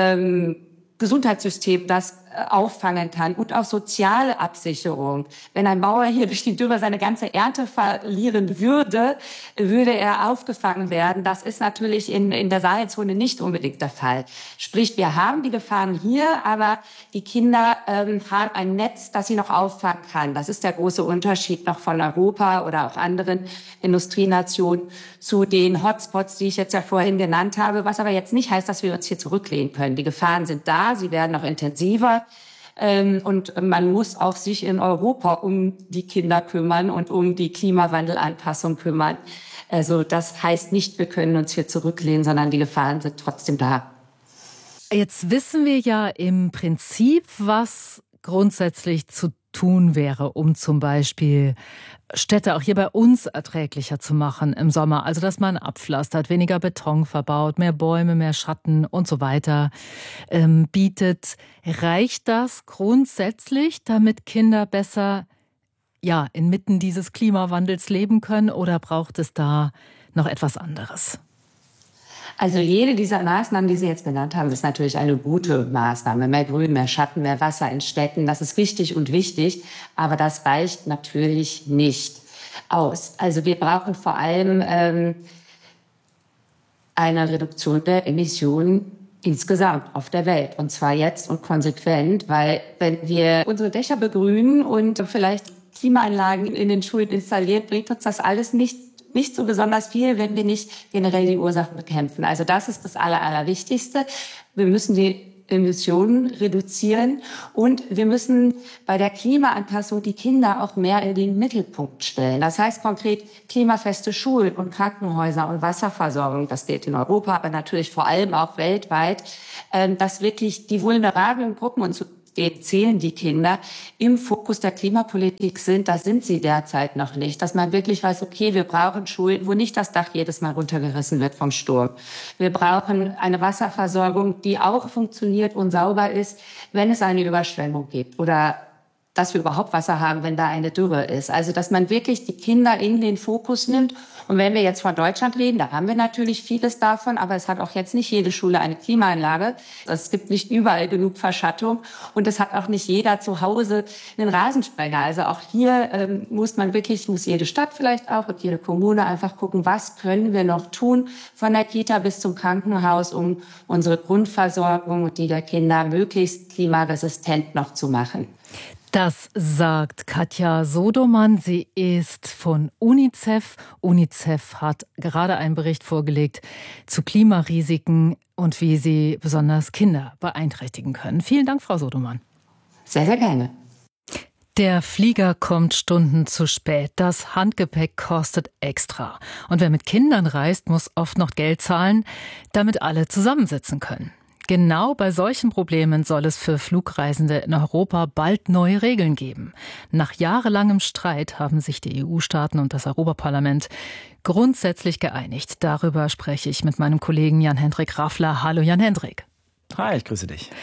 Gesundheitssystem, das auffangen kann und auch soziale Absicherung. Wenn ein Bauer hier durch die Dürre seine ganze Ernte verlieren würde, würde er aufgefangen werden. Das ist natürlich in der Sahelzone nicht unbedingt der Fall. Sprich, wir haben die Gefahren hier, aber die Kinder haben ein Netz, das sie noch auffangen kann. Das ist der große Unterschied noch von Europa oder auch anderen Industrienationen zu den Hotspots, die ich jetzt ja vorhin genannt habe, was aber jetzt nicht heißt, dass wir uns hier zurücklehnen können. Die Gefahren sind da, sie werden noch intensiver. Und man muss auch sich in Europa um die Kinder kümmern und um die Klimawandelanpassung kümmern. Also das heißt nicht, wir können uns hier zurücklehnen, sondern die Gefahren sind trotzdem da. Jetzt wissen wir ja im Prinzip, was grundsätzlich zu tun wäre, um zum Beispiel Städte auch hier bei uns erträglicher zu machen im Sommer. Also dass man abpflastert, weniger Beton verbaut, mehr Bäume, mehr Schatten und so weiter bietet. Reicht das grundsätzlich, damit Kinder besser inmitten dieses Klimawandels leben können, oder braucht es da noch etwas anderes? Also jede dieser Maßnahmen, die Sie jetzt benannt haben, ist natürlich eine gute Maßnahme. Mehr Grün, mehr Schatten, mehr Wasser in Städten, das ist richtig und wichtig. Aber das reicht natürlich nicht aus. Also wir brauchen vor allem eine Reduktion der Emissionen insgesamt auf der Welt. Und zwar jetzt und konsequent, weil wenn wir unsere Dächer begrünen und vielleicht Klimaanlagen in den Schulen installieren, bringt uns das alles nicht so besonders viel, wenn wir nicht generell die Ursachen bekämpfen. Also das ist das Allerwichtigste. Wir müssen die Emissionen reduzieren und wir müssen bei der Klimaanpassung die Kinder auch mehr in den Mittelpunkt stellen. Das heißt konkret klimafeste Schulen und Krankenhäuser und Wasserversorgung, das gilt in Europa, aber natürlich vor allem auch weltweit, dass wirklich die vulnerablen Gruppen, und zu denen zählen die Kinder, im Fokus der Klimapolitik sind. Da sind sie derzeit noch nicht. Dass man wirklich weiß, okay, wir brauchen Schulen, wo nicht das Dach jedes Mal runtergerissen wird vom Sturm. Wir brauchen eine Wasserversorgung, die auch funktioniert und sauber ist, wenn es eine Überschwemmung gibt. Oder dass wir überhaupt Wasser haben, wenn da eine Dürre ist. Also, dass man wirklich die Kinder in den Fokus nimmt. Und wenn wir jetzt von Deutschland reden, da haben wir natürlich vieles davon, aber es hat auch jetzt nicht jede Schule eine Klimaanlage. Es gibt nicht überall genug Verschattung und es hat auch nicht jeder zu Hause einen Rasensprenger. Also auch hier muss jede Stadt vielleicht auch und jede Kommune einfach gucken, was können wir noch tun, von der Kita bis zum Krankenhaus, um unsere Grundversorgung und die der Kinder möglichst klimaresistent noch zu machen. Das sagt Katja Sodomann. Sie ist von UNICEF. UNICEF hat gerade einen Bericht vorgelegt zu Klimarisiken und wie sie besonders Kinder beeinträchtigen können. Vielen Dank, Frau Sodomann. Sehr, sehr gerne. Der Flieger kommt Stunden zu spät. Das Handgepäck kostet extra. Und wer mit Kindern reist, muss oft noch Geld zahlen, damit alle zusammensitzen können. Genau bei solchen Problemen soll es für Flugreisende in Europa bald neue Regeln geben. Nach jahrelangem Streit haben sich die EU-Staaten und das Europaparlament grundsätzlich geeinigt. Darüber spreche ich mit meinem Kollegen Jan-Hendrik Raffler. Hallo Jan-Hendrik. Hi, ich grüße dich.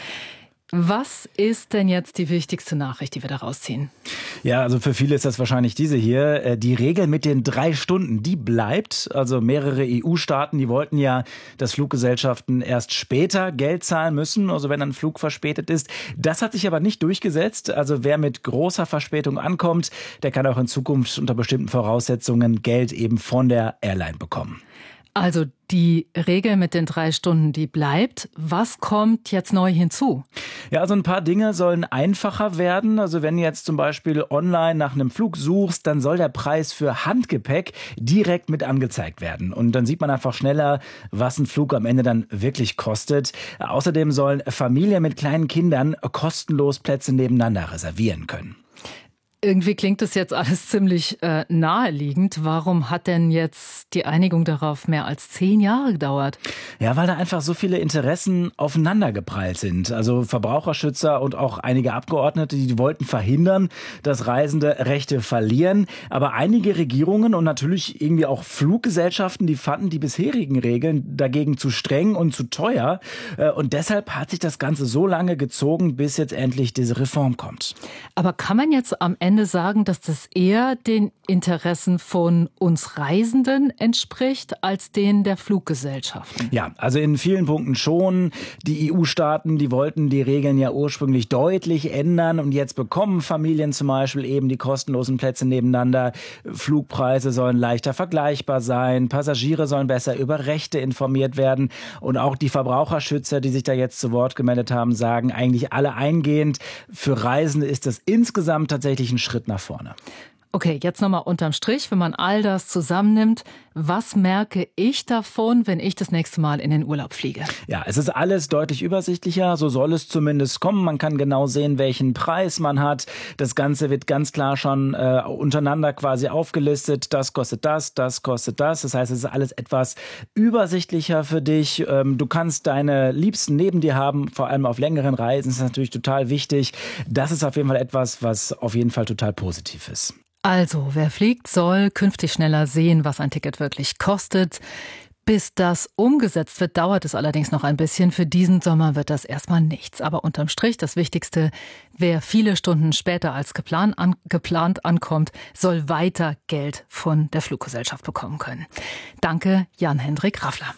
Was ist denn jetzt die wichtigste Nachricht, die wir da rausziehen? Ja, also für viele ist das wahrscheinlich diese hier. Die Regel mit den 3 Stunden, die bleibt. Also mehrere EU-Staaten, die wollten ja, dass Fluggesellschaften erst später Geld zahlen müssen, also wenn ein Flug verspätet ist. Das hat sich aber nicht durchgesetzt. Also wer mit großer Verspätung ankommt, der kann auch in Zukunft unter bestimmten Voraussetzungen Geld eben von der Airline bekommen. Also die Regel mit den 3 Stunden, die bleibt. Was kommt jetzt neu hinzu? Ja, also ein paar Dinge sollen einfacher werden. Also wenn du jetzt zum Beispiel online nach einem Flug suchst, dann soll der Preis für Handgepäck direkt mit angezeigt werden. Und dann sieht man einfach schneller, was ein Flug am Ende dann wirklich kostet. Außerdem sollen Familien mit kleinen Kindern kostenlos Plätze nebeneinander reservieren können. Irgendwie klingt das jetzt alles ziemlich naheliegend. Warum hat denn jetzt die Einigung darauf mehr als 10 Jahre gedauert? Ja, weil da einfach so viele Interessen aufeinandergeprallt sind. Also Verbraucherschützer und auch einige Abgeordnete, die wollten verhindern, dass Reisende Rechte verlieren. Aber einige Regierungen und natürlich irgendwie auch Fluggesellschaften, die fanden die bisherigen Regeln dagegen zu streng und zu teuer. Und deshalb hat sich das Ganze so lange gezogen, bis jetzt endlich diese Reform kommt. Aber kann man jetzt am Ende sagen, dass das eher den Interessen von uns Reisenden entspricht als denen der Fluggesellschaften? Ja, also in vielen Punkten schon. Die EU-Staaten, die wollten die Regeln ja ursprünglich deutlich ändern und jetzt bekommen Familien zum Beispiel eben die kostenlosen Plätze nebeneinander. Flugpreise sollen leichter vergleichbar sein, Passagiere sollen besser über Rechte informiert werden und auch die Verbraucherschützer, die sich da jetzt zu Wort gemeldet haben, sagen eigentlich alle eingehend, für Reisende ist das insgesamt tatsächlich ein Schritt nach vorne. Okay, jetzt nochmal unterm Strich, wenn man all das zusammennimmt, was merke ich davon, wenn ich das nächste Mal in den Urlaub fliege? Ja, es ist alles deutlich übersichtlicher, so soll es zumindest kommen. Man kann genau sehen, welchen Preis man hat. Das Ganze wird ganz klar schon untereinander quasi aufgelistet. Das kostet das, das kostet das. Das heißt, es ist alles etwas übersichtlicher für dich. Du kannst deine Liebsten neben dir haben, vor allem auf längeren Reisen. Das ist natürlich total wichtig. Das ist auf jeden Fall etwas, was auf jeden Fall total positiv ist. Also, wer fliegt, soll künftig schneller sehen, was ein Ticket wirklich kostet. Bis das umgesetzt wird, dauert es allerdings noch ein bisschen. Für diesen Sommer wird das erstmal nichts. Aber unterm Strich das Wichtigste, wer viele Stunden später als geplant ankommt, soll weiter Geld von der Fluggesellschaft bekommen können. Danke, Jan-Hendrik Raffler.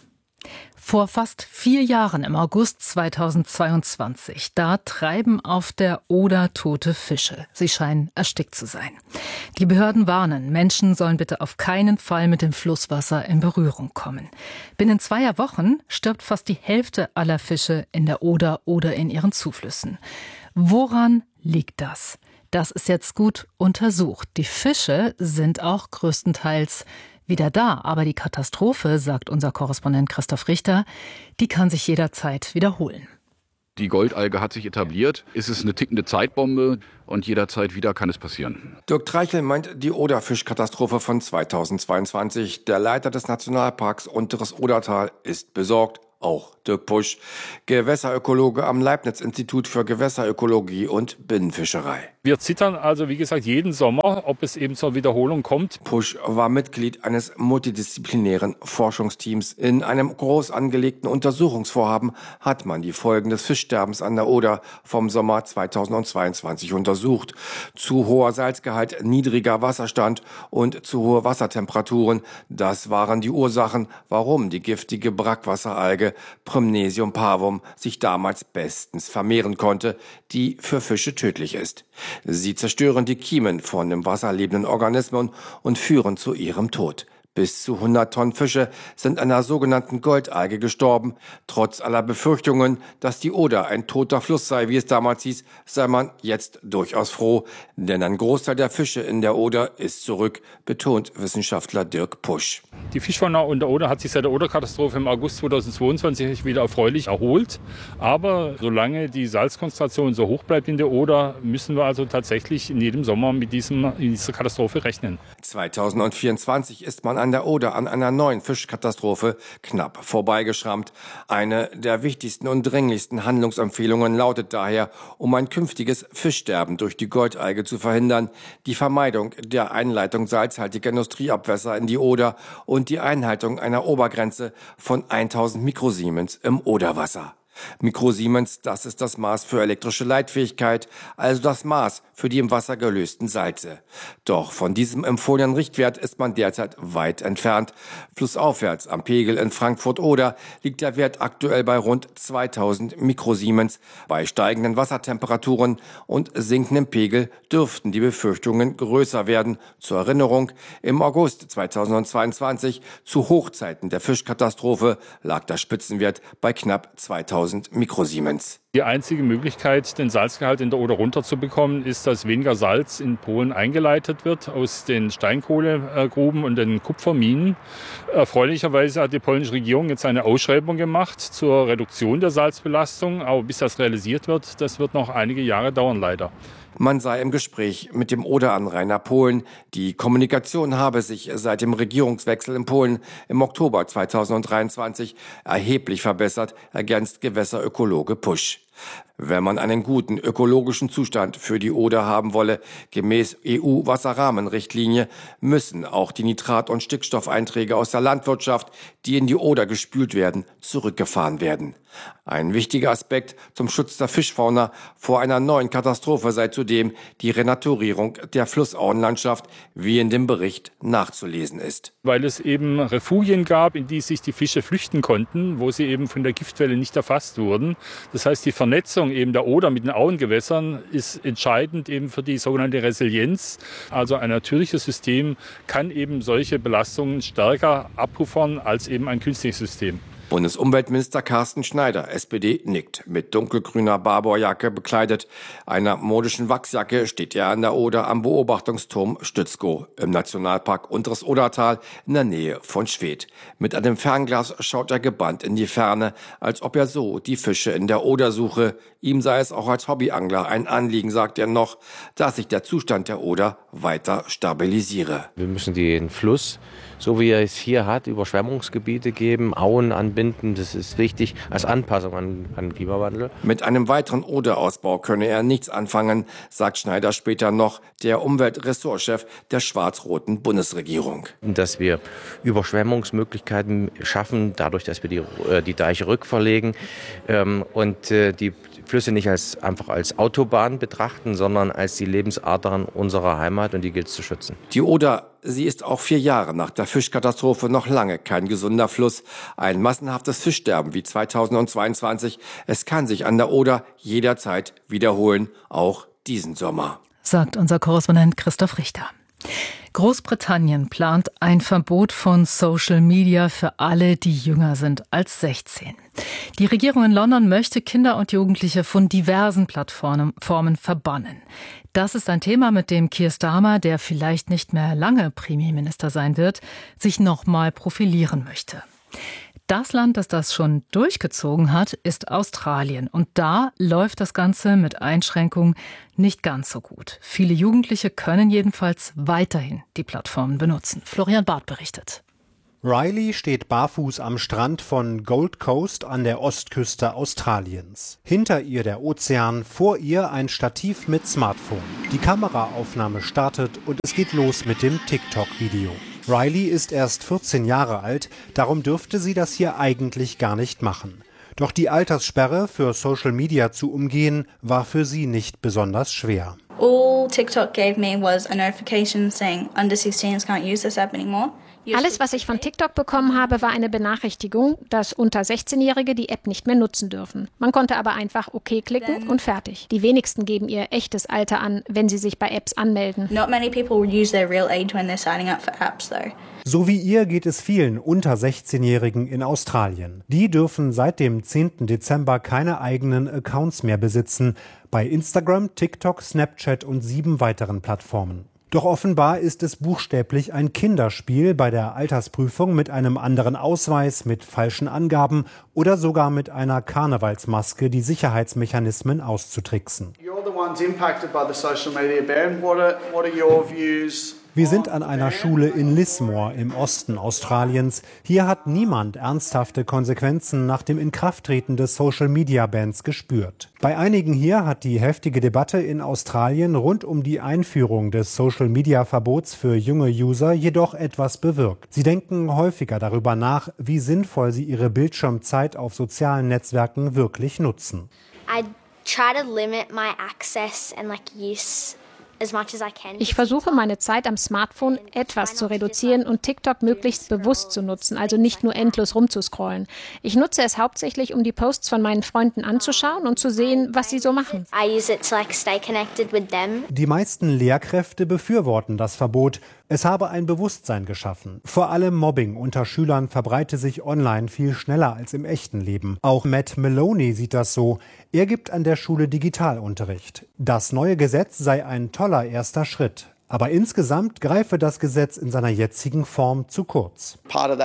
Vor fast 4 Jahren, im August 2022, da treiben auf der Oder tote Fische. Sie scheinen erstickt zu sein. Die Behörden warnen, Menschen sollen bitte auf keinen Fall mit dem Flusswasser in Berührung kommen. Binnen 2 Wochen stirbt fast die Hälfte aller Fische in der Oder oder in ihren Zuflüssen. Woran liegt das? Das ist jetzt gut untersucht. Die Fische sind auch größtenteils wieder da. Aber die Katastrophe, sagt unser Korrespondent Christoph Richter, die kann sich jederzeit wiederholen. Die Goldalge hat sich etabliert. Es ist eine tickende Zeitbombe und jederzeit wieder kann es passieren. Dirk Treichel meint die Oder-Fischkatastrophe von 2022. Der Leiter des Nationalparks Unteres Odertal ist besorgt. Auch Dirk Pusch, Gewässerökologe am Leibniz-Institut für Gewässerökologie und Binnenfischerei. Wir zittern also, wie gesagt, jeden Sommer, ob es eben zur Wiederholung kommt. Pusch war Mitglied eines multidisziplinären Forschungsteams. In einem groß angelegten Untersuchungsvorhaben hat man die Folgen des Fischsterbens an der Oder vom Sommer 2022 untersucht. Zu hoher Salzgehalt, niedriger Wasserstand und zu hohe Wassertemperaturen, das waren die Ursachen, warum die giftige Brackwasseralge Prymnesium parvum sich damals bestens vermehren konnte, die für Fische tödlich ist. Sie zerstören die Kiemen von im Wasser lebenden Organismen und führen zu ihrem Tod. Bis zu 100 Tonnen Fische sind an der sogenannten Goldalge gestorben. Trotz aller Befürchtungen, dass die Oder ein toter Fluss sei, wie es damals hieß, sei man jetzt durchaus froh. Denn ein Großteil der Fische in der Oder ist zurück, betont Wissenschaftler Dirk Pusch. Die Fischfauna in der Oder hat sich seit der Oder-Katastrophe im August 2022 wieder erfreulich erholt. Aber solange die Salzkonzentration so hoch bleibt in der Oder, müssen wir also tatsächlich in jedem Sommer mit dieser Katastrophe rechnen. 2024 ist man an der Oder an einer neuen Fischkatastrophe knapp vorbeigeschrammt. Eine der wichtigsten und dringlichsten Handlungsempfehlungen lautet daher, um ein künftiges Fischsterben durch die Goldalge zu verhindern, die Vermeidung der Einleitung salzhaltiger Industrieabwässer in die Oder und die Einhaltung einer Obergrenze von 1000 Mikrosiemens im Oderwasser. Mikrosiemens, das ist das Maß für elektrische Leitfähigkeit, also das Maß für die im Wasser gelösten Salze. Doch von diesem empfohlenen Richtwert ist man derzeit weit entfernt. Flussaufwärts am Pegel in Frankfurt-Oder liegt der Wert aktuell bei rund 2000 Mikrosiemens. Bei steigenden Wassertemperaturen und sinkendem Pegel dürften die Befürchtungen größer werden. Zur Erinnerung, im August 2022, zu Hochzeiten der Fischkatastrophe, lag der Spitzenwert bei knapp 2000 Mikrosiemens. Die einzige Möglichkeit, den Salzgehalt in der Oder runterzubekommen, ist, dass weniger Salz in Polen eingeleitet wird aus den Steinkohlegruben und den Kupferminen. Erfreulicherweise hat die polnische Regierung jetzt eine Ausschreibung gemacht zur Reduktion der Salzbelastung. Aber bis das realisiert wird, das wird noch einige Jahre dauern, leider. Man sei im Gespräch mit dem Oderanrainer Polen. Die Kommunikation habe sich seit dem Regierungswechsel in Polen im Oktober 2023 erheblich verbessert, ergänzt Gewässerökologe Pusch. Wenn man einen guten ökologischen Zustand für die Oder haben wolle, gemäß EU-Wasserrahmenrichtlinie, müssen auch die Nitrat- und Stickstoffeinträge aus der Landwirtschaft, die in die Oder gespült werden, zurückgefahren werden. Ein wichtiger Aspekt zum Schutz der Fischfauna vor einer neuen Katastrophe sei zudem die Renaturierung der Flussauenlandschaft, wie in dem Bericht nachzulesen ist. Weil es eben Refugien gab, in die sich die Fische flüchten konnten, wo sie eben von der Giftwelle nicht erfasst wurden. Das heißt, die Vernetzung eben der Oder mit den Auengewässern ist entscheidend eben für die sogenannte Resilienz. Also ein natürliches System kann eben solche Belastungen stärker abpuffern als eben ein künstliches System. Bundesumweltminister Carsten Schneider, SPD, nickt. Mit dunkelgrüner Barbourjacke bekleidet, einer modischen Wachsjacke, steht er an der Oder am Beobachtungsturm Stützkow im Nationalpark Unteres Odertal in der Nähe von Schwedt. Mit einem Fernglas schaut er gebannt in die Ferne, als ob er so die Fische in der Oder suche. Ihm sei es auch als Hobbyangler ein Anliegen, sagt er noch, dass sich der Zustand der Oder weiter stabilisiere. Wir müssen den Fluss, so wie er es hier hat, Überschwemmungsgebiete geben, Auen anbinden. Das ist wichtig als Anpassung an Klimawandel. Mit einem weiteren Oderausbau könne er nichts anfangen, sagt Schneider später noch, der Umweltressortchef der schwarz-roten Bundesregierung. Dass wir Überschwemmungsmöglichkeiten schaffen, dadurch, dass wir die Deiche rückverlegen und die Flüsse nicht einfach als Autobahn betrachten, sondern als die Lebensadern unserer Heimat, und die gilt es zu schützen. Die Oder, sie ist auch 4 Jahre nach der Fischkatastrophe noch lange kein gesunder Fluss. Ein massenhaftes Fischsterben wie 2022. Es kann sich an der Oder jederzeit wiederholen, auch diesen Sommer. Sagt unser Korrespondent Christoph Richter. Großbritannien plant ein Verbot von Social Media für alle, die jünger sind als 16. Die Regierung in London möchte Kinder und Jugendliche von diversen Plattformen verbannen. Das ist ein Thema, mit dem Keir Starmer, der vielleicht nicht mehr lange Premierminister sein wird, sich nochmal profilieren möchte. Das Land, das das schon durchgezogen hat, ist Australien. Und da läuft das Ganze mit Einschränkungen nicht ganz so gut. Viele Jugendliche können jedenfalls weiterhin die Plattformen benutzen. Florian Barth berichtet. Riley steht barfuß am Strand von Gold Coast an der Ostküste Australiens. Hinter ihr der Ozean, vor ihr ein Stativ mit Smartphone. Die Kameraaufnahme startet und es geht los mit dem TikTok-Video. Riley ist erst 14 Jahre alt, darum dürfte sie das hier eigentlich gar nicht machen. Doch die Alterssperre für Social Media zu umgehen, war für sie nicht besonders schwer. All TikTok gave me was a notification saying under 16s can't use this app anymore. Alles, was ich von TikTok bekommen habe, war eine Benachrichtigung, dass unter 16-Jährige die App nicht mehr nutzen dürfen. Man konnte aber einfach OK klicken und fertig. Die wenigsten geben ihr echtes Alter an, wenn sie sich bei Apps anmelden. Not many people use their real age when they're signing up for apps though. So wie ihr geht es vielen unter 16-Jährigen in Australien. Die dürfen seit dem 10. Dezember keine eigenen Accounts mehr besitzen. Bei Instagram, TikTok, Snapchat und 7 weiteren Plattformen. Doch offenbar ist es buchstäblich ein Kinderspiel bei der Altersprüfung mit einem anderen Ausweis, mit falschen Angaben oder sogar mit einer Karnevalsmaske die Sicherheitsmechanismen auszutricksen. Wir sind an einer Schule in Lismore im Osten Australiens. Hier hat niemand ernsthafte Konsequenzen nach dem Inkrafttreten des Social-Media-Bans gespürt. Bei einigen hier hat die heftige Debatte in Australien rund um die Einführung des Social-Media-Verbots für junge User jedoch etwas bewirkt. Sie denken häufiger darüber nach, wie sinnvoll sie ihre Bildschirmzeit auf sozialen Netzwerken wirklich nutzen. I try to limit my access and use Ich versuche, meine Zeit am Smartphone etwas zu reduzieren und TikTok möglichst bewusst zu nutzen, also nicht nur endlos rumzuscrollen. Ich nutze es hauptsächlich, um die Posts von meinen Freunden anzuschauen und zu sehen, was sie so machen. Die meisten Lehrkräfte befürworten das Verbot. Es habe ein Bewusstsein geschaffen. Vor allem Mobbing unter Schülern verbreite sich online viel schneller als im echten Leben. Auch Matt Maloney sieht das so. Er gibt an der Schule Digitalunterricht. Das neue Gesetz sei ein toller erster Schritt. Aber insgesamt greife das Gesetz in seiner jetzigen Form zu kurz.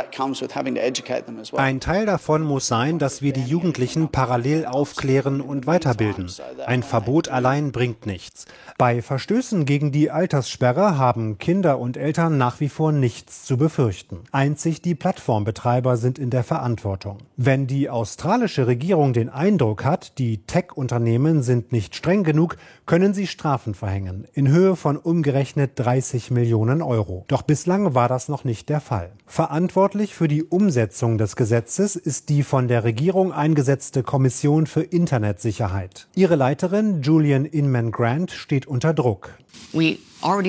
Ein Teil davon muss sein, dass wir die Jugendlichen parallel aufklären und weiterbilden. Ein Verbot allein bringt nichts. Bei Verstößen gegen die Alterssperre haben Kinder und Eltern nach wie vor nichts zu befürchten. Einzig die Plattformbetreiber sind in der Verantwortung. Wenn die australische Regierung den Eindruck hat, die Tech-Unternehmen sind nicht streng genug, können sie Strafen verhängen, in Höhe von umgerechnet 30 Millionen Euro. Doch bislang war das noch nicht der Fall. Verantwortlich für die Umsetzung des Gesetzes ist die von der Regierung eingesetzte Kommission für Internetsicherheit. Ihre Leiterin Julian Inman-Grant steht unter Druck. Es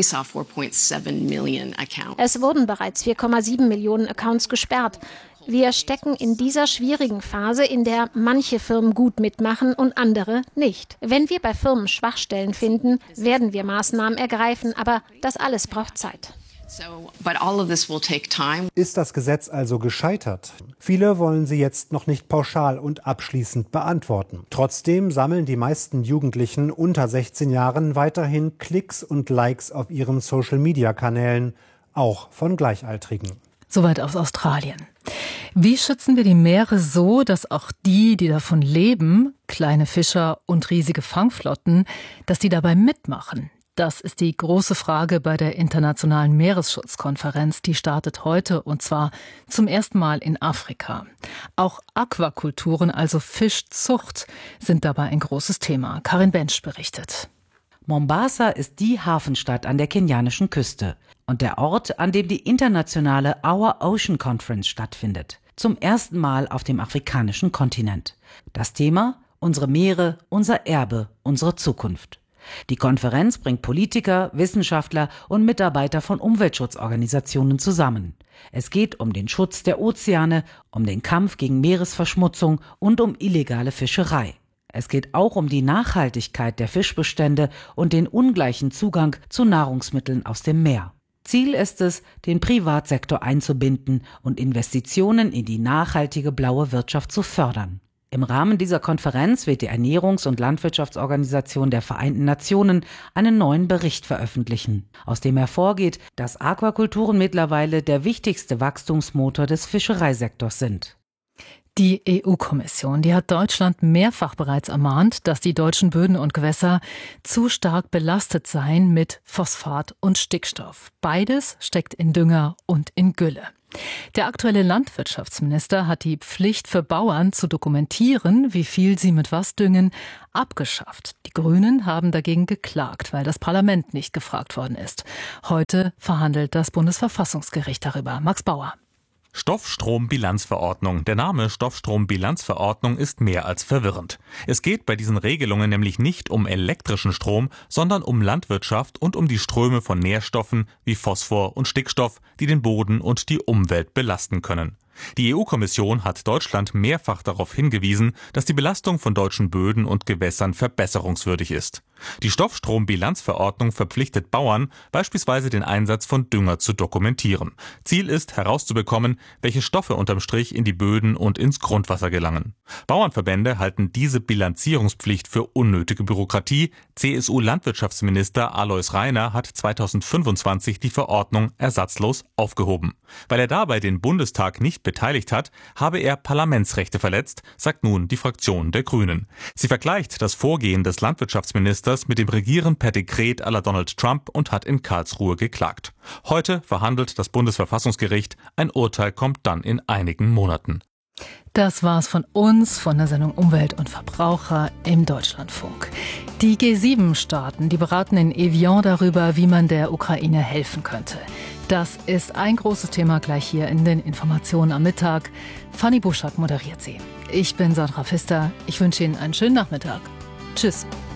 wurden bereits 4,7 Millionen Accounts gesperrt. Wir stecken in dieser schwierigen Phase, in der manche Firmen gut mitmachen und andere nicht. Wenn wir bei Firmen Schwachstellen finden, werden wir Maßnahmen ergreifen, aber das alles braucht Zeit. Ist das Gesetz also gescheitert? Viele wollen sie jetzt noch nicht pauschal und abschließend beantworten. Trotzdem sammeln die meisten Jugendlichen unter 16 Jahren weiterhin Klicks und Likes auf ihren Social-Media-Kanälen, auch von Gleichaltrigen. Soweit aus Australien. Wie schützen wir die Meere so, dass auch die davon leben, kleine Fischer und riesige Fangflotten, dass die dabei mitmachen? Das ist die große Frage bei der Internationalen Meeresschutzkonferenz. Die startet heute und zwar zum ersten Mal in Afrika. Auch Aquakulturen, also Fischzucht, sind dabei ein großes Thema. Karin Bensch berichtet. Mombasa ist die Hafenstadt an der kenianischen Küste und der Ort, an dem die internationale Our Ocean Conference stattfindet. Zum ersten Mal auf dem afrikanischen Kontinent. Das Thema: Unsere Meere, unser Erbe, unsere Zukunft. Die Konferenz bringt Politiker, Wissenschaftler und Mitarbeiter von Umweltschutzorganisationen zusammen. Es geht um den Schutz der Ozeane, um den Kampf gegen Meeresverschmutzung und um illegale Fischerei. Es geht auch um die Nachhaltigkeit der Fischbestände und den ungleichen Zugang zu Nahrungsmitteln aus dem Meer. Ziel ist es, den Privatsektor einzubinden und Investitionen in die nachhaltige blaue Wirtschaft zu fördern. Im Rahmen dieser Konferenz wird die Ernährungs- und Landwirtschaftsorganisation der Vereinten Nationen einen neuen Bericht veröffentlichen, aus dem hervorgeht, dass Aquakulturen mittlerweile der wichtigste Wachstumsmotor des Fischereisektors sind. Die EU-Kommission, die hat Deutschland mehrfach bereits ermahnt, dass die deutschen Böden und Gewässer zu stark belastet seien mit Phosphat und Stickstoff. Beides steckt in Dünger und in Gülle. Der aktuelle Landwirtschaftsminister hat die Pflicht für Bauern zu dokumentieren, wie viel sie mit was düngen, abgeschafft. Die Grünen haben dagegen geklagt, weil das Parlament nicht gefragt worden ist. Heute verhandelt das Bundesverfassungsgericht darüber. Max Bauer. Stoffstrombilanzverordnung. Der Name Stoffstrombilanzverordnung ist mehr als verwirrend. Es geht bei diesen Regelungen nämlich nicht um elektrischen Strom, sondern um Landwirtschaft und um die Ströme von Nährstoffen wie Phosphor und Stickstoff, die den Boden und die Umwelt belasten können. Die EU-Kommission hat Deutschland mehrfach darauf hingewiesen, dass die Belastung von deutschen Böden und Gewässern verbesserungswürdig ist. Die Stoffstrombilanzverordnung verpflichtet Bauern, beispielsweise den Einsatz von Dünger zu dokumentieren. Ziel ist, herauszubekommen, welche Stoffe unterm Strich in die Böden und ins Grundwasser gelangen. Bauernverbände halten diese Bilanzierungspflicht für unnötige Bürokratie. CSU-Landwirtschaftsminister Alois Rainer hat 2025 die Verordnung ersatzlos aufgehoben. Weil er dabei den Bundestag nicht beteiligt hat, habe er Parlamentsrechte verletzt, sagt nun die Fraktion der Grünen. Sie vergleicht das Vorgehen des Landwirtschaftsministers mit dem Regieren per Dekret à la Donald Trump und hat in Karlsruhe geklagt. Heute verhandelt das Bundesverfassungsgericht. Ein Urteil kommt dann in einigen Monaten. Das war's von uns, von der Sendung Umwelt und Verbraucher im Deutschlandfunk. Die G7-Staaten, die beraten in Evian darüber, wie man der Ukraine helfen könnte. Das ist ein großes Thema gleich hier in den Informationen am Mittag. Fanny Buschert moderiert sie. Ich bin Sandra Pfister. Ich wünsche Ihnen einen schönen Nachmittag. Tschüss.